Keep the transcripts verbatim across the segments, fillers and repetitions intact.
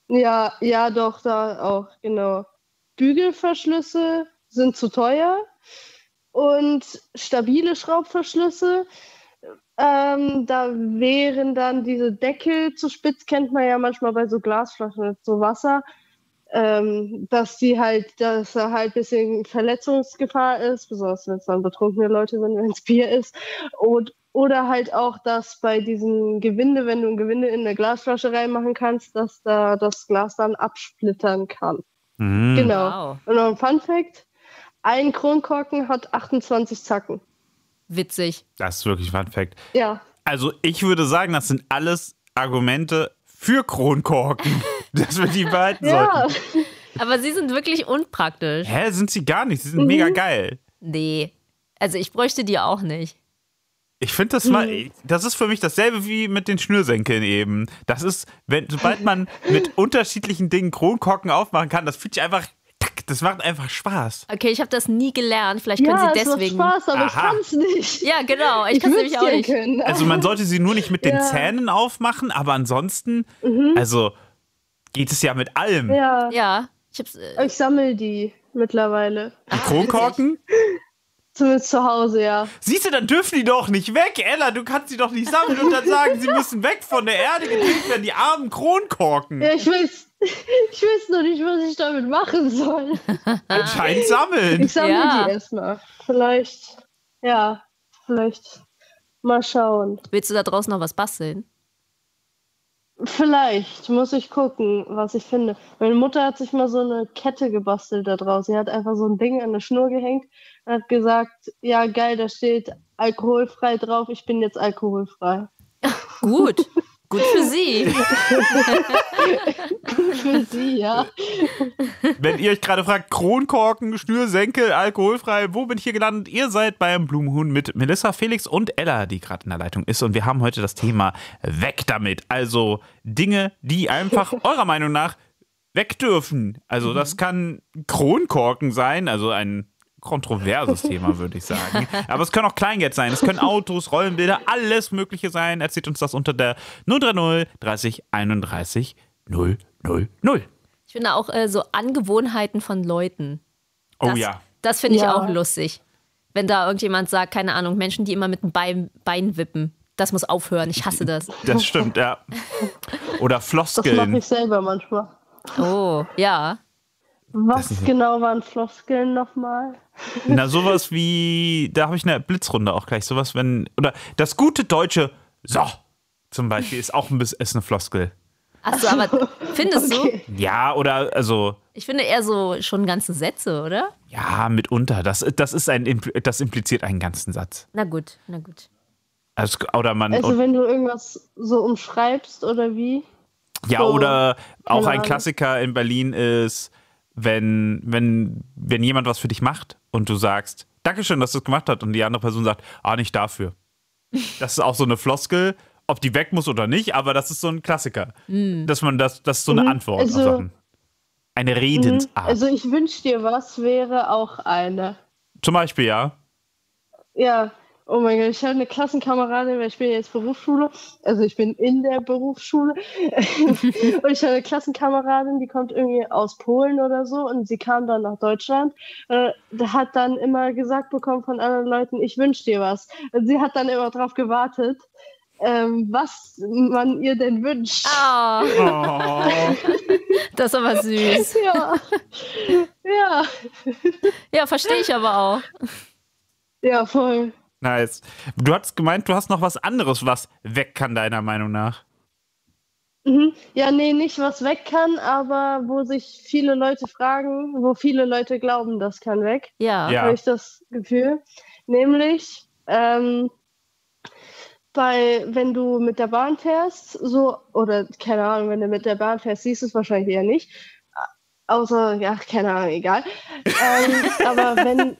Ja, ja, doch, da auch, genau. Bügelverschlüsse sind zu teuer und stabile Schraubverschlüsse, ähm, da wären dann diese Deckel zu spitz, kennt man ja manchmal bei so Glasflaschen mit so Wasser, ähm, dass die halt, dass da halt ein bisschen Verletzungsgefahr ist, besonders wenn es dann betrunkene Leute sind, wenn es Bier ist. Und, oder halt auch, dass bei diesem Gewinde, wenn du ein Gewinde in eine Glasflasche reinmachen kannst, dass da das Glas dann absplittern kann. Mhm. Genau. Wow. Und noch ein Funfact: Ein Kronkorken hat achtundzwanzig Zacken. Witzig. Das ist wirklich Fun Fact. Ja. Also ich würde sagen, das sind alles Argumente für Kronkorken, dass wir die behalten Ja. sollten. Aber sie sind wirklich unpraktisch. Hä, sind sie gar nicht. Sie sind Mhm. mega geil. Nee. Also ich bräuchte die auch nicht. Ich finde das mal, das ist für mich dasselbe wie mit den Schnürsenkeln eben. Das ist, wenn, sobald man mit unterschiedlichen Dingen Kronkorken aufmachen kann, das fühlt sich einfach, das macht einfach Spaß. Okay, ich habe das nie gelernt. Vielleicht können Ja, sie es macht deswegen. Spaß, aber ich Aha. kann's nicht. Ja, genau. Ich, Ich kann es würd's nämlich auch gern nicht. können. Also man sollte sie nur nicht mit den Ja. Zähnen aufmachen, aber ansonsten, also geht es ja mit allem. Ja, Ja, ich hab's. Äh, ich sammle die mittlerweile. Die Kronkorken? Zumindest zu Hause, ja. Siehst du, dann dürfen die doch nicht weg, Ella, du kannst sie doch nicht sammeln und dann sagen, sie müssen weg von der Erde getilgt werden, die armen Kronkorken. Ja, ich weiß, ich weiß noch nicht, was ich damit machen soll. Anscheinend sammeln. Ich sammle Ja. die erstmal. Vielleicht, ja, vielleicht mal schauen. willst du da draußen noch was basteln? Vielleicht muss ich gucken, was ich finde. Meine Mutter hat sich mal so eine Kette gebastelt da draußen. Sie hat einfach so ein Ding an eine Schnur gehängt und hat gesagt, ja geil, da steht alkoholfrei drauf, ich bin jetzt alkoholfrei. Gut. Gut für sie. Für sie, ja. Wenn ihr euch gerade fragt, Kronkorken, Schnürsenkel, alkoholfrei, wo bin ich hier gelandet? Ihr seid beim Blumenhuhn mit Melissa, Felix und Ella, die gerade in der Leitung ist. Und wir haben heute das Thema weg damit. Also Dinge, die einfach eurer Meinung nach weg dürfen. Also das kann Kronkorken sein, also ein kontroverses Thema, würde ich sagen. Aber es können auch Kleingeld sein, es können Autos, Rollenbilder, alles Mögliche sein. Erzählt uns das unter der null drei null dreißig einunddreißig null null null. Ich finde auch äh, so Angewohnheiten von Leuten. Oh Das, ja. Das finde ich Ja. auch lustig. Wenn da irgendjemand sagt, keine Ahnung, Menschen, die immer mit dem Bein, Bein wippen. Das muss aufhören. Ich hasse das. Das stimmt, ja. Oder Das mache Floskeln. ich selber manchmal. Oh, ja. Was genau waren Floskeln nochmal? Na, sowas wie, da habe ich eine Blitzrunde auch gleich. Sowas, wenn, oder das gute deutsche So zum Beispiel ist auch ein bisschen ist eine Floskel. Achso, aber findest Okay. du? Ja, oder, also, Ich finde eher so schon ganze Sätze, oder? ja, mitunter. Das, das ist ein, Impl- das impliziert einen ganzen Satz. Na gut, na gut. Also, oder man, Also wenn du irgendwas so umschreibst oder wie? ja, so, oder auch keine ein Ahnung. Klassiker in Berlin ist, wenn, wenn, wenn jemand was für dich macht und du sagst, Dankeschön, dass du es gemacht hast, und die andere Person sagt, ah, nicht dafür. Das ist auch so eine Floskel, ob die weg muss oder nicht, aber das ist so ein Klassiker. Dass man das, das ist so eine Mhm, Antwort also- auf Sachen. Eine Redensart. Also ich wünsch dir was wäre auch eine. Zum Beispiel, ja. Ja, oh mein Gott, ich habe eine Klassenkameradin, weil ich bin jetzt Berufsschule, also ich bin in der Berufsschule und ich habe eine Klassenkameradin, die kommt irgendwie aus Polen oder so und sie kam dann nach Deutschland, äh, hat dann immer gesagt bekommen von anderen Leuten, ich wünsch dir was. Und sie hat dann immer drauf gewartet, ähm, was man ihr denn wünscht. Ah, Oh. das ist aber süß. Ja, ja, Ja, verstehe ich aber auch. ja, voll. Nice. Du hast gemeint, du hast noch was anderes, was weg kann, deiner Meinung nach. Mhm. Ja, nee, nicht was weg kann, aber wo sich viele Leute fragen, wo viele Leute glauben, das kann weg, Ja. Ja. habe ich das Gefühl. Nämlich, ähm, bei, wenn du mit der Bahn fährst, so, oder keine Ahnung, wenn du mit der Bahn fährst, siehst du es wahrscheinlich eher nicht. Außer, ja, keine Ahnung, egal. ähm, aber wenn.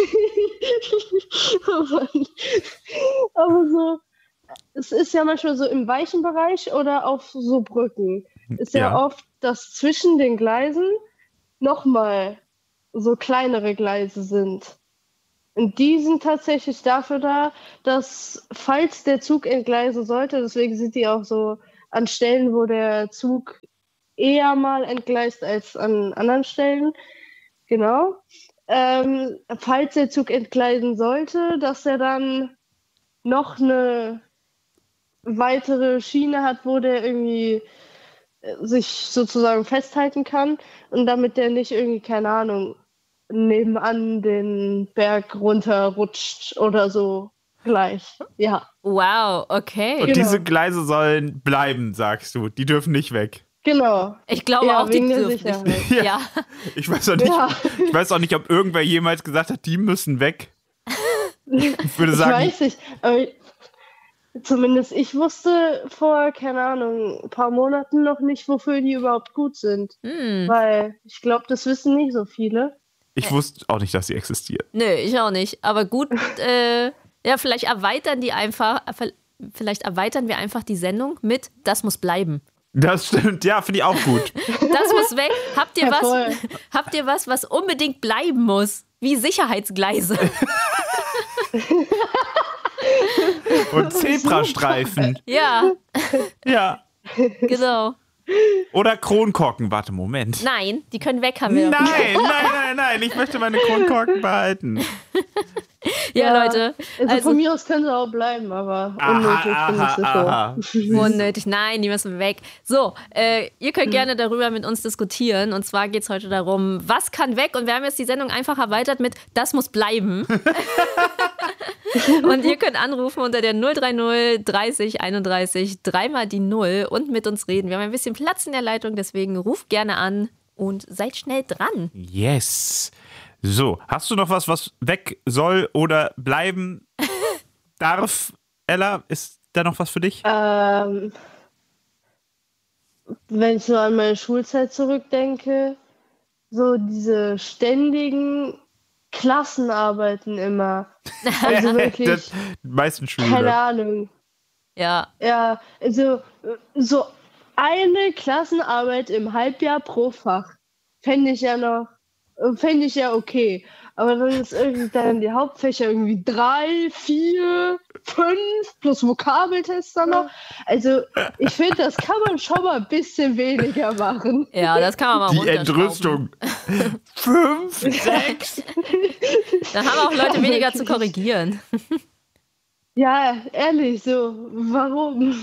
aber so, es ist ja manchmal so im weichen Bereich oder auf so Brücken. Ist ja, Ja. oft, dass zwischen den Gleisen nochmal so kleinere Gleise sind. Und die sind tatsächlich dafür da, dass, falls der Zug entgleisen sollte, deswegen sind die auch so an Stellen, wo der Zug eher mal entgleist als an anderen Stellen. Genau. Ähm, falls der Zug entgleisen sollte, dass er dann noch eine weitere Schiene hat, wo der irgendwie sich sozusagen festhalten kann und damit der nicht irgendwie, keine Ahnung, nebenan den Berg runterrutscht oder so gleich. Ja. Wow, okay. Und Genau. diese Gleise sollen bleiben, sagst du. Die dürfen nicht weg. Genau. Ich glaube Ja, auch, die wegen der dürfen Sicherheit. nicht. Ja. Ja. Ich weiß auch nicht, Ja. ich weiß auch nicht, ob irgendwer jemals gesagt hat, die müssen weg. Ich würde sagen, Ich weiß nicht, aber ich, zumindest ich wusste vor, keine Ahnung, ein paar Monaten noch nicht, wofür die überhaupt gut sind. Hm. Weil ich glaube, das wissen nicht so viele. ich wusste auch nicht, dass sie existieren. Nö, ich auch nicht. Aber gut, äh, ja, vielleicht erweitern die einfach, vielleicht erweitern wir einfach die Sendung mit Das muss bleiben. Das stimmt, ja, finde ich auch gut. Das muss weg. Habt ihr Ja, was, voll. habt ihr was, was unbedingt bleiben muss? Wie Sicherheitsgleise. Und Zebrastreifen. Ja, Ja. genau. Oder Kronkorken. Warte, Moment. Nein, die können weg, haben wir Nein, doch. nein, nein, nein. Ich möchte meine Kronkorken behalten. Ja, Leute. Also, Also von mir aus können sie auch bleiben, aber Aha, unnötig finde ich aha, das aha. so. unnötig. Nein, die müssen weg. So, äh, ihr könnt gerne darüber mit uns diskutieren. Und zwar geht es heute darum, was kann weg? Und wir haben jetzt die Sendung einfach erweitert mit Das muss bleiben. Und ihr könnt anrufen unter der null drei null dreißig einunddreißig, dreimal die Null und mit uns reden. Wir haben ein bisschen Platz in der Leitung, deswegen ruft gerne an und seid schnell dran. Yes. So, hast du noch was, was weg soll oder bleiben darf? Ella, ist da noch was für dich? Ähm, wenn ich so an meine Schulzeit zurückdenke, so diese ständigen Klassenarbeiten immer. Also wirklich, Das, die meisten keine Schüler. Ahnung. Ja, Ja, also so eine Klassenarbeit im Halbjahr pro Fach fände ich ja noch, fände ich ja okay. Aber dann ist irgendwie dann die Hauptfächer irgendwie drei, vier, fünf plus Vokabeltest dann noch. Also ich finde, das kann man schon mal ein bisschen weniger machen. ja, das kann man mal Die runterschrauben. Entrüstung. Fünf, sechs. Dann haben auch Leute weniger zu korrigieren. Ja, ehrlich, so, warum?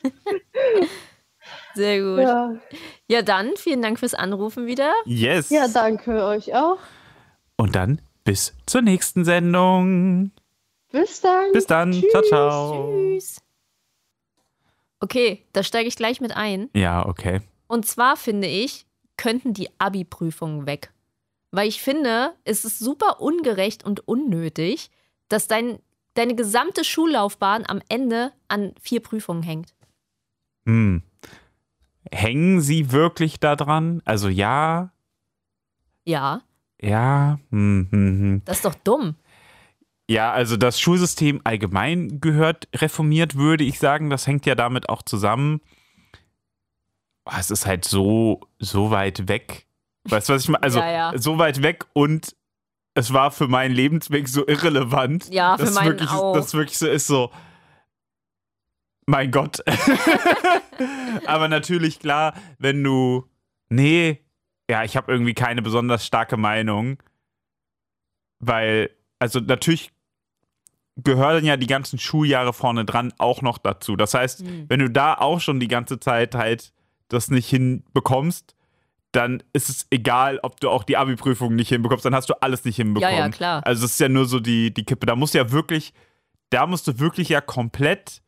Sehr gut. Ja. Ja, dann vielen Dank fürs Anrufen wieder. Yes. ja, danke euch auch. Und dann bis zur nächsten Sendung. Bis dann. Bis dann. Tschüss. Ciao, ciao. Tschüss. Okay, da steige ich gleich mit ein. Ja, okay. Und zwar finde ich, könnten die Abi-Prüfungen weg. Weil ich finde, es ist super ungerecht und unnötig, dass dein, deine gesamte Schullaufbahn am Ende an vier Prüfungen hängt. Hm. Hängen sie wirklich da dran? Also ja, Ja, ja. Hm, hm, hm. das ist doch dumm. Ja, also das Schulsystem allgemein gehört reformiert, würde ich sagen. Das hängt ja damit auch zusammen. Oh, es ist halt so, so weit weg. Weißt du, was ich meine? Also Ja, ja. so weit weg und es war für meinen Lebensweg so irrelevant. Ja, für dass meinen wirklich, auch. Das wirklich so ist so, mein Gott. Aber natürlich, klar, wenn du, nee, ja, ich habe irgendwie keine besonders starke Meinung, weil, also natürlich gehören ja die ganzen Schuljahre vorne dran auch noch dazu. Das heißt, Hm. wenn du da auch schon die ganze Zeit halt das nicht hinbekommst, dann ist es egal, ob du auch die Abi-Prüfung nicht hinbekommst, dann hast du alles nicht hinbekommen. Ja, ja, klar. Also das ist ja nur so die, die Kippe. Da musst du ja wirklich, da musst du wirklich ja komplett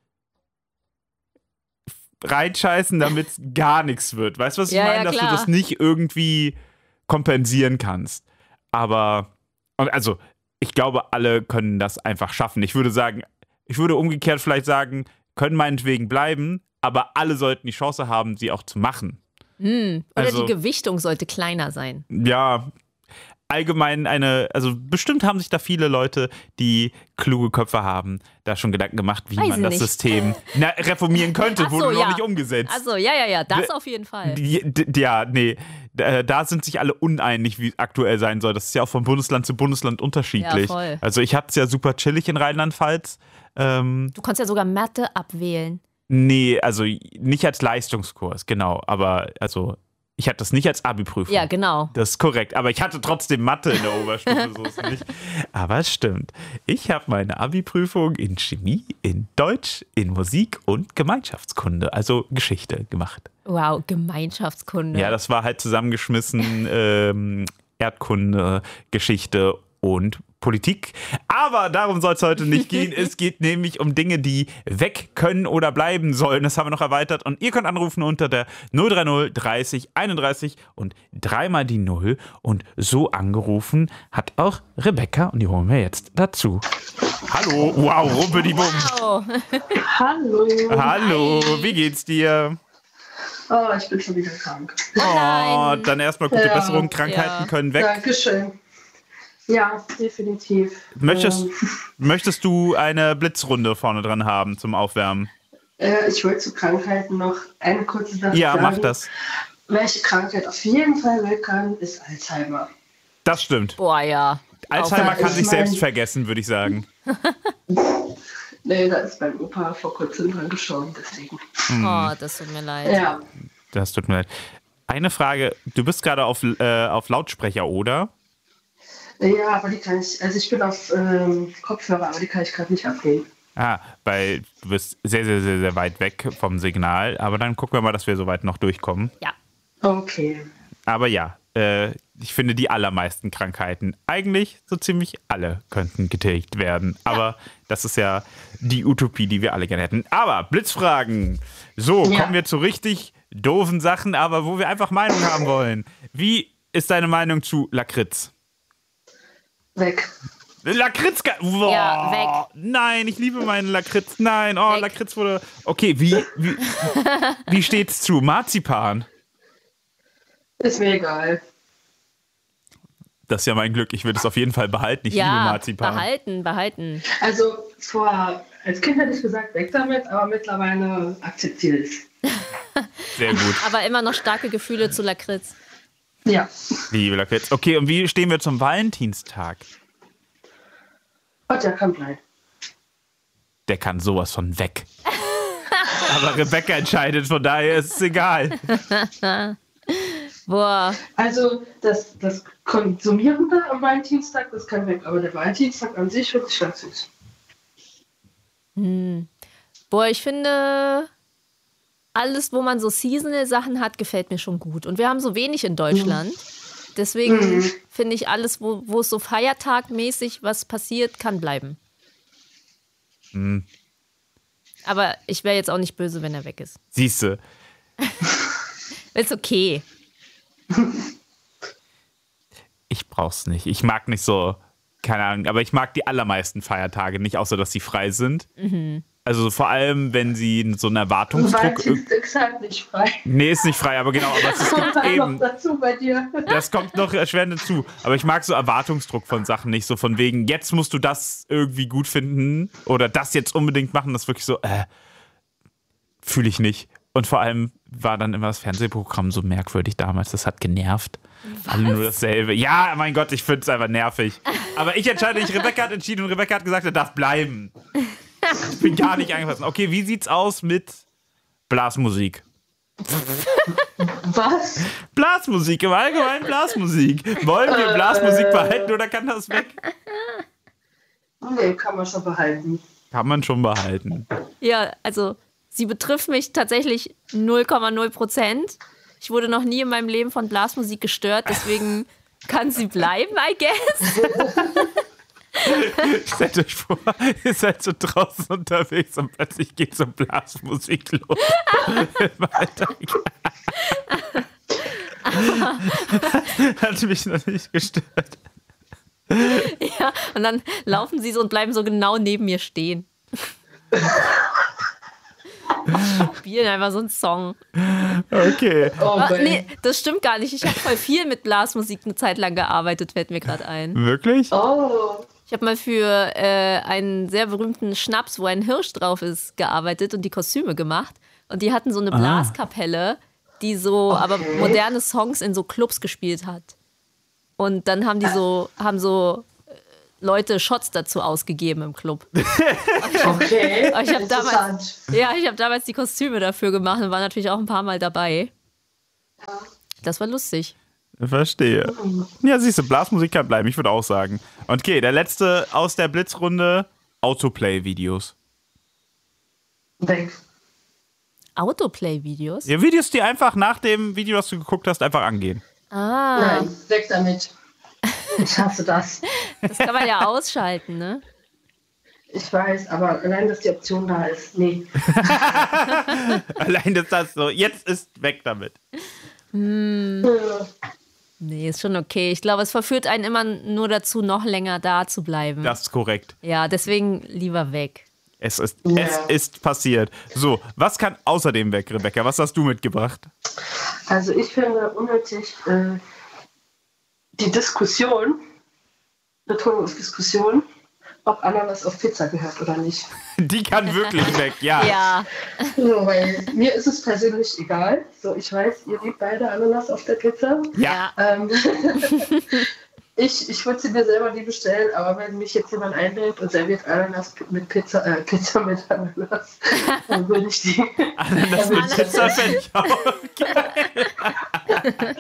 reinscheißen, damit es gar nichts wird. Weißt du, was ich Ja, ja, meine? Dass klar. du das nicht irgendwie kompensieren kannst. Aber, und also, ich glaube, alle können das einfach schaffen. Ich würde sagen, ich würde umgekehrt vielleicht sagen, können meinetwegen bleiben, aber alle sollten die Chance haben, sie auch zu machen. Hm. Oder Also- die Gewichtung sollte kleiner sein. Ja, allgemein eine, also bestimmt haben sich da viele Leute, die kluge Köpfe haben, da schon Gedanken gemacht, wie Weiß man ich das nicht. System na, reformieren könnte, Ach so, wurde noch ja. nicht umgesetzt. Also, ja, ja, ja, das D- auf jeden Fall. Die- d- Ja, nee, da, da sind sich alle uneinig, wie es aktuell sein soll. Das ist ja auch von Bundesland zu Bundesland unterschiedlich. Ja, voll. Also ich hatte es ja super chillig in Rheinland-Pfalz. Ähm, Du kannst ja sogar Mathe abwählen. nee, also nicht als Leistungskurs, genau. Aber also Ich hatte das nicht als Abi-Prüfung. Ja, genau. Das ist korrekt. Aber ich hatte trotzdem Mathe in der Oberstufe, so ist es nicht. Aber es stimmt. Ich habe meine Abi-Prüfung in Chemie, in Deutsch, in Musik und Gemeinschaftskunde, also Geschichte gemacht. Wow, Gemeinschaftskunde. Ja, das war halt zusammengeschmissen ähm, Erdkunde, Geschichte und Politik. Aber darum soll es heute nicht gehen. Es geht nämlich um Dinge, die weg können oder bleiben sollen. Das haben wir noch erweitert. Und ihr könnt anrufen unter der null drei null dreißig einunddreißig und dreimal die Null. Und so angerufen hat auch Rebecca. Und die holen wir jetzt dazu. Hallo. Wow, Rumpeldiebum. Wow. Hallo. Hallo, wie geht's dir? Oh, ich bin schon wieder krank. Oh, nein. dann erstmal gute Ja. Besserung. Krankheiten Ja. können weg. Dankeschön. Ja, definitiv. Möchtest, Ähm, möchtest du eine Blitzrunde vorne dran haben zum Aufwärmen? äh, ich wollte zu Krankheiten noch eine kurze Sache Ja, sagen. mach das. Welche Krankheit auf jeden Fall weg kann, ist Alzheimer. Das stimmt. Boah, ja. Alzheimer Auf- kann ich sich selbst mein- vergessen, würde ich sagen. Nee, da ist mein Opa vor kurzem dran gestorben, deswegen. Oh, das tut mir leid. Ja. Das tut mir leid. Eine Frage, du bist gerade auf, äh, auf Lautsprecher, oder? Ja, aber die kann ich, also ich bin auf ähm, Kopfhörer, aber die kann ich gerade nicht abnehmen. Ah, weil du bist sehr, sehr, sehr, sehr weit weg vom Signal. Aber dann gucken wir mal, dass wir so weit noch durchkommen. Ja. Okay. Aber ja, äh, ich finde, die allermeisten Krankheiten, eigentlich so ziemlich alle, könnten getilgt werden. Aber das ist ja die Utopie, die wir alle gerne hätten. Aber Blitzfragen. So, Ja. kommen wir zu richtig doofen Sachen, aber wo wir einfach Meinung haben wollen. Wie ist deine Meinung zu Lakritz? Weg. Lakritz, boah, Ja, weg. Nein, ich liebe meinen Lakritz. Nein, oh, Weg. Lakritz wurde. Okay, wie, wie, wie steht's zu Marzipan? Ist mir egal. Das ist ja mein Glück. Ich würde es auf jeden Fall behalten. Ich liebe Ja, Marzipan. behalten, behalten. Also vor, als Kind hätte ich gesagt, weg damit, aber mittlerweile akzeptiere ich es. Sehr gut. Aber immer noch starke Gefühle zu Lakritz. Ja. Liebe Lakritz. Okay, und wie stehen wir zum Valentinstag? Und der kann bleiben. Der kann sowas von weg. Aber Rebecca entscheidet, von daher ist es egal. Boah, Also das, das Konsumierende am Valentinstag, das kann weg, aber der Valentinstag an sich finde ich ganz süß. boah, ich finde, alles, wo man so Seasonal-Sachen hat, gefällt mir schon gut. Und wir haben so wenig in Deutschland. Deswegen Mhm. finde ich, alles, wo, wo es so feiertagmäßig was passiert, kann bleiben. Mhm. Aber ich wäre jetzt auch nicht böse, wenn er weg ist. Siehste. Ist okay. Ich brauch's nicht. Ich mag nicht so, keine Ahnung, aber ich mag die allermeisten Feiertage nicht, außer dass sie frei sind. Also vor allem, wenn sie so einen Erwartungsdruck. Valentinstag ist halt nicht frei. Nee, ist nicht frei, aber genau, aber es Kommt gibt halt noch eben. dazu bei dir. Das kommt noch erschwerend dazu. Aber ich mag so Erwartungsdruck von Sachen nicht. So von wegen, jetzt musst du das irgendwie gut finden oder das jetzt unbedingt machen. Das ist wirklich so, äh, fühle ich nicht. Und vor allem war dann immer das Fernsehprogramm so merkwürdig damals. Das hat genervt. Alle nur dasselbe. Ja, mein Gott, ich finde es einfach nervig. Aber ich entscheide nicht. Rebecca hat entschieden und Rebecca hat gesagt, er darf bleiben. Ich bin gar nicht eingefasst. Okay, wie sieht's aus mit Blasmusik? Was? Blasmusik, im Allgemeinen Blasmusik. Wollen wir Blasmusik behalten oder kann das weg? Nee, kann man schon behalten. Kann man schon behalten. Ja, also sie betrifft mich tatsächlich null Komma null Prozent. Ich wurde noch nie in meinem Leben von Blasmusik gestört, deswegen kann sie bleiben, I guess. Stellt euch vor, ihr seid so draußen unterwegs und plötzlich geht so Blasmusik los. Im Alltag. Hat mich noch nicht gestört. Ja, und dann laufen sie so und bleiben so genau neben mir stehen. Spielen einfach so einen Song. Okay. Oh, Ah, Mann. nee, das stimmt gar nicht. Ich habe voll viel mit Blasmusik eine Zeit lang gearbeitet, fällt mir gerade ein. Wirklich? Oh. Ich habe mal für äh, einen sehr berühmten Schnaps, wo ein Hirsch drauf ist, gearbeitet und die Kostüme gemacht. Und die hatten so eine Ah. Blaskapelle, die so Okay. aber moderne Songs in so Clubs gespielt hat. Und dann haben die so, haben so äh, Leute Shots dazu ausgegeben im Club. Okay. Aber ich habe damals, Interessant. ja, ich habe damals die Kostüme dafür gemacht und war natürlich auch ein paar Mal dabei. Das war lustig. Verstehe. Ja, siehst du, Blasmusik kann bleiben, ich würde auch sagen. Und okay, der letzte aus der Blitzrunde, Autoplay-Videos. Weg. Autoplay-Videos? Ja, Videos, die einfach nach dem Video, das du geguckt hast, einfach angehen. Ah. Nein, weg damit. Ich hasse das. Das kann man ja ausschalten, ne? Ich weiß, aber allein, dass die Option da ist, nee. Allein, dass das so, jetzt ist weg damit. Hm. Äh, Nee, ist schon okay. Ich glaube, es verführt einen immer nur dazu, noch länger da zu bleiben. Das ist korrekt. Ja, deswegen lieber weg. Es ist, Ja. es ist passiert. So, was kann außerdem weg, Rebecca? Was hast du mitgebracht? Also ich finde unnötig äh, die Diskussion, Betonung auf Diskussion, ob Ananas auf Pizza gehört oder nicht. Die kann wirklich weg, ja. Ja, So, weil mir ist es persönlich egal. So, ich weiß, ihr liebt beide Ananas auf der Pizza. Ja. Ähm, ich ich würde sie mir selber nie bestellen, aber wenn mich jetzt jemand einlädt und serviert Ananas mit Pizza, äh, Pizza mit Ananas, dann würde ich die. Ananas dann mit würd ich- Pizza fände ich auch geil.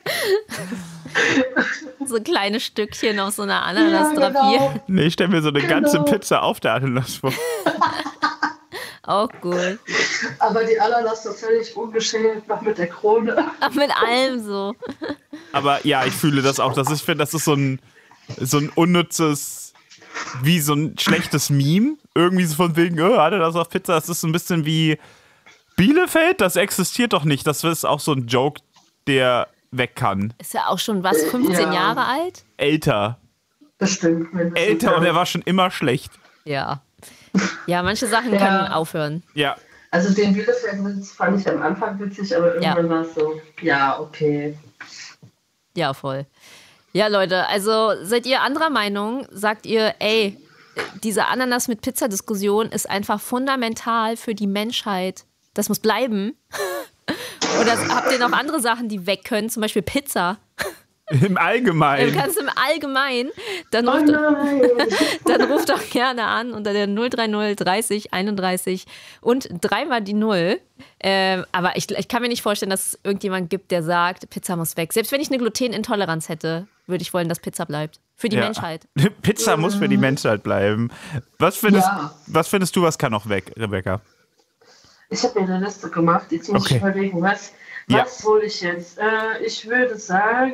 so kleine Stückchen auf so einer Ananas Ja, genau. drapieren. Nee, ich stelle mir so eine ganze Genau. Pizza auf der Ananas vor. Auch gut. Aber die Ananas so völlig ungeschält, noch mit der Krone. Ach, mit allem so. Aber ja, ich fühle das auch. Das ist, ich finde, das ist so ein, so ein unnützes, wie so ein schlechtes Meme. Irgendwie so von wegen, oh, Ananas auf Pizza. Das ist so ein bisschen wie Bielefeld. Das existiert doch nicht. Das ist auch so ein Joke, der weg kann. Ist ja auch schon was, fünfzehn Ja. Jahre alt? Älter. Bestimmt. mindestens. Älter und er war schon immer schlecht. Ja. Ja, manche Sachen Ja. können aufhören. Ja. Also den Bielefeld-Witz fand ich am Anfang witzig, aber irgendwann Ja. war es so, ja, okay. Ja, voll. Ja, Leute, also seid ihr anderer Meinung? Sagt ihr, ey, diese Ananas mit Pizza-Diskussion ist einfach fundamental für die Menschheit. Das muss bleiben. Oder habt ihr noch andere Sachen, die weg können? Zum Beispiel Pizza. Im Du Allgemeinen. kannst im Allgemeinen, dann Oh ruft, nein! dann ruft doch gerne an unter der null drei null dreißig einunddreißig und dreimal die Null. Ähm, aber ich, ich kann mir nicht vorstellen, dass es irgendjemand gibt, der sagt, Pizza muss weg. Selbst wenn ich eine Glutenintoleranz hätte, würde ich wollen, dass Pizza bleibt. Für die Ja. Menschheit. Pizza muss für die Menschheit bleiben. Was findest, Ja. was findest du, was kann noch weg, Rebecca? Ich habe mir eine Liste gemacht, jetzt muss Okay. ich überlegen, was, Ja. was hole ich jetzt? Äh, ich würde sagen,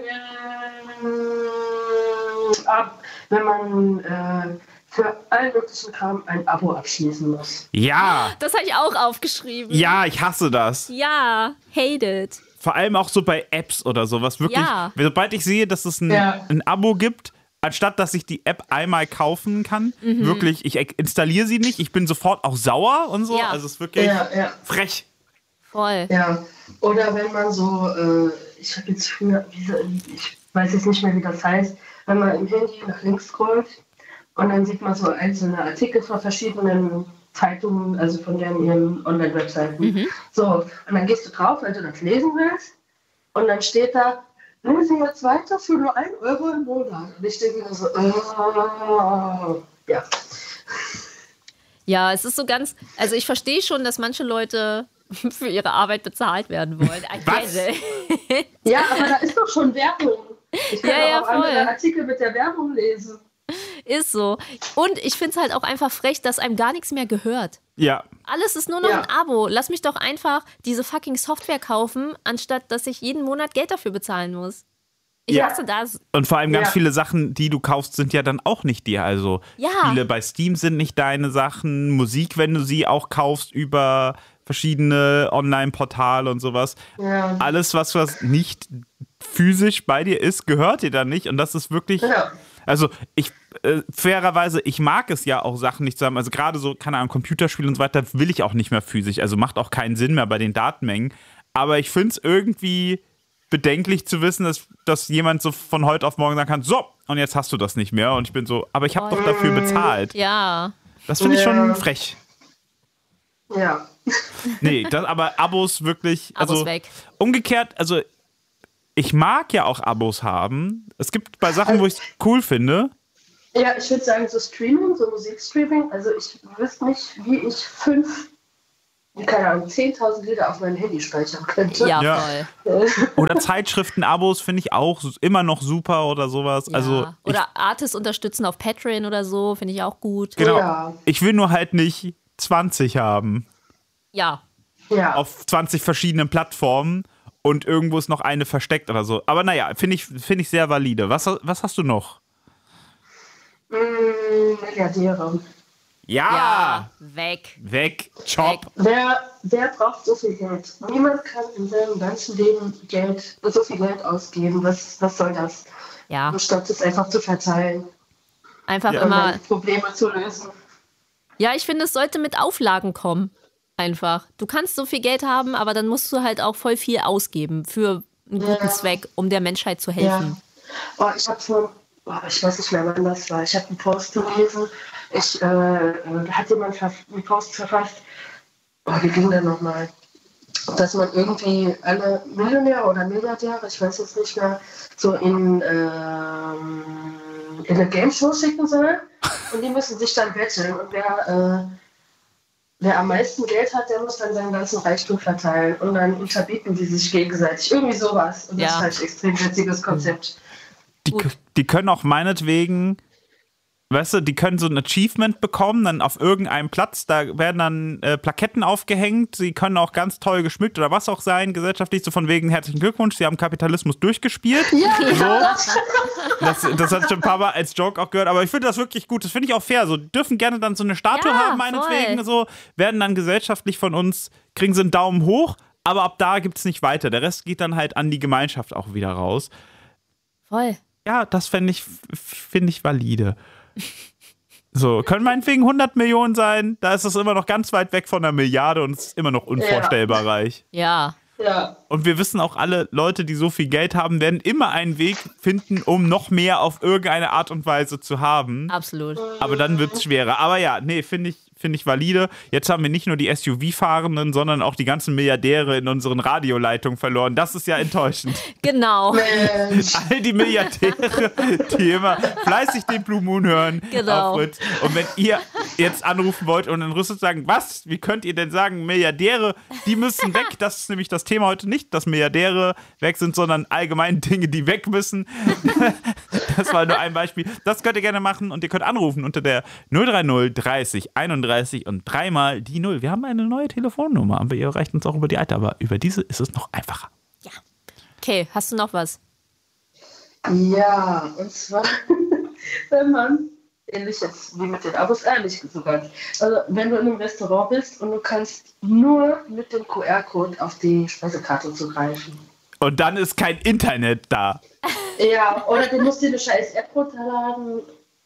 ab, wenn man äh, für allen möglichen Kram ein Abo abschließen muss. Ja, Das habe ich auch aufgeschrieben. ja, ich hasse das. Ja, hate it. Vor allem auch so bei Apps oder sowas. Wirklich, Ja. sobald ich sehe, dass es ein, Ja. ein Abo gibt, anstatt dass ich die App einmal kaufen kann, wirklich, ich installiere sie nicht, ich bin sofort auch sauer und so. Ja. Also es ist wirklich Ja, ja, frech. Voll. ja. Oder wenn man so, äh, ich habe jetzt früher, wie so, ich weiß jetzt nicht mehr, wie das heißt, wenn man im Handy nach links scrollt und dann sieht man so einzelne Artikel von verschiedenen Zeitungen, also von deren ihren Online-Webseiten. So, und dann gehst du drauf, weil du das lesen willst, und dann steht da, lese jetzt weiter für nur ein Euro im Monat. Und ich denke mir so, äh, ja. Ja, es ist so ganz, also ich verstehe schon, dass manche Leute für ihre Arbeit bezahlt werden wollen. I Was? get it. Ja, aber da ist doch schon Werbung. Ich kann Ja, ja, auch andere voll. Artikel mit der Werbung lesen. Ist so. Und ich finde es halt auch einfach frech, dass einem gar nichts mehr gehört. Ja. Alles ist nur noch Ja. ein Abo. Lass mich doch einfach diese fucking Software kaufen, anstatt dass ich jeden Monat Geld dafür bezahlen muss. Ich Ja. hasse das. Und vor allem ganz Ja. viele Sachen, die du kaufst, sind ja dann auch nicht dir. Also Ja. Spiele bei Steam sind nicht deine Sachen. Musik, wenn du sie auch kaufst über verschiedene Online-Portale und sowas. Ja. Alles, was, was nicht physisch bei dir ist, gehört dir dann nicht. Und das ist wirklich. Ja. Also ich, äh, fairerweise, ich mag es ja auch, Sachen nicht zu haben. Also gerade so, keine Ahnung, Computerspiele und so weiter will ich auch nicht mehr physisch. Also macht auch keinen Sinn mehr bei den Datenmengen. Aber ich finde es irgendwie bedenklich zu wissen, dass, dass jemand so von heute auf morgen sagen kann, so, und jetzt hast du das nicht mehr. Und ich bin so, aber ich habe doch dafür bezahlt. Ja. Das finde ich Ja. schon frech. Ja. Nee, das, aber Abos wirklich, Abos also weg. umgekehrt, also ich mag ja auch Abos haben. Es gibt bei Sachen, wo ich es cool finde. Ja, ich würde sagen, so Streaming, so Musikstreaming. Also ich wüsste nicht, wie ich fünf keine Ahnung, zehntausend Lieder auf meinem Handy speichern könnte. Ja, Ja. voll. Oder Zeitschriften-Abos finde ich auch immer noch super oder sowas. Ja. Also ich, oder Artists unterstützen auf Patreon oder so, finde ich auch gut. genau. Ja. Ich will nur halt nicht zwanzig haben Ja. Ja. auf zwanzig verschiedenen Plattformen und irgendwo ist noch eine versteckt oder so. Aber naja, finde ich, find ich sehr valide. Was, was hast du noch? Mm, Milliardäre. Ja! Ja, weg. Weg! Chop! Wer, wer braucht so viel Geld? Niemand kann in seinem ganzen Leben Geld, so viel Geld ausgeben. Was, was soll das? Ja, Anstatt es einfach zu verteilen einfach Ja. und immer. dann Probleme zu lösen. Ja, ich finde, es sollte mit Auflagen kommen. Einfach. Du kannst so viel Geld haben, aber dann musst du halt auch voll viel ausgeben für einen guten Ja. Zweck, um der Menschheit zu Ja. helfen. Oh, ich habe schon, oh, ich weiß nicht mehr, wann das war. Ich habe einen Post gelesen. Ich, äh, äh, hat jemand verf- einen Post verfasst. Oh, wie ging der nochmal? Dass man irgendwie alle Millionäre oder Milliardäre, ich weiß jetzt nicht mehr, so in, ähm, in eine Game Show schicken soll. Und die müssen sich dann betteln. Und wer, äh, wer am meisten Geld hat, der muss dann seinen ganzen Reichtum verteilen. Und dann unterbieten die sich gegenseitig. Irgendwie sowas. Und das Ja. ist halt ein extrem witziges Konzept. Die, Gut. die können auch meinetwegen, weißt du, die können so ein Achievement bekommen, dann auf irgendeinem Platz, da werden dann äh, Plaketten aufgehängt, sie können auch ganz toll geschmückt oder was auch sein, gesellschaftlich, so von wegen herzlichen Glückwunsch, sie haben Kapitalismus durchgespielt. Ja, So. Das, das hat schon ein paar Mal als Joke auch gehört, aber ich finde das wirklich gut, das finde ich auch fair, so dürfen gerne dann so eine Statue Ja, haben, meinetwegen, voll. so, werden dann gesellschaftlich von uns, kriegen sie einen Daumen hoch, aber ab da gibt es nicht weiter, der Rest geht dann halt an die Gemeinschaft auch wieder raus. Voll. Ja, das fände ich, finde ich valide. So, können meinetwegen hundert Millionen sein, da ist es immer noch ganz weit weg von einer Milliarde und es ist immer noch unvorstellbar reich. Ja. ja. Und wir wissen auch, alle Leute, die so viel Geld haben, werden immer einen Weg finden, um noch mehr auf irgendeine Art und Weise zu haben. Absolut. Aber dann wird es schwerer. Aber ja, nee, finde ich, finde ich valide. Jetzt haben wir nicht nur die S U V-Fahrenden, sondern auch die ganzen Milliardäre in unseren Radioleitungen verloren. Das ist ja enttäuschend. Genau. Mensch. All die Milliardäre, die immer fleißig den Blue Moon hören. Genau. Auf Fritz. Und wenn ihr jetzt anrufen wollt und in Russland sagen, was, wie könnt ihr denn sagen, Milliardäre, die müssen weg. Das ist nämlich das Thema heute nicht, dass Milliardäre weg sind, sondern allgemein Dinge, die weg müssen. Das war nur ein Beispiel. Das könnt ihr gerne machen und ihr könnt anrufen unter der null drei null dreißig einunddreißig und dreimal die Null. Wir haben eine neue Telefonnummer, aber ihr erreicht uns auch über die alte, aber über diese ist es noch einfacher. Okay, hast du noch was? Ja, und zwar, wenn man, ähnlich jetzt wie mit den Abos, ehrlich sogar, also wenn du in einem Restaurant bist und du kannst nur mit dem Q R-Code auf die Speisekarte zugreifen. Und dann ist kein Internet da. Ja, oder du musst dir eine scheiß App runterladen.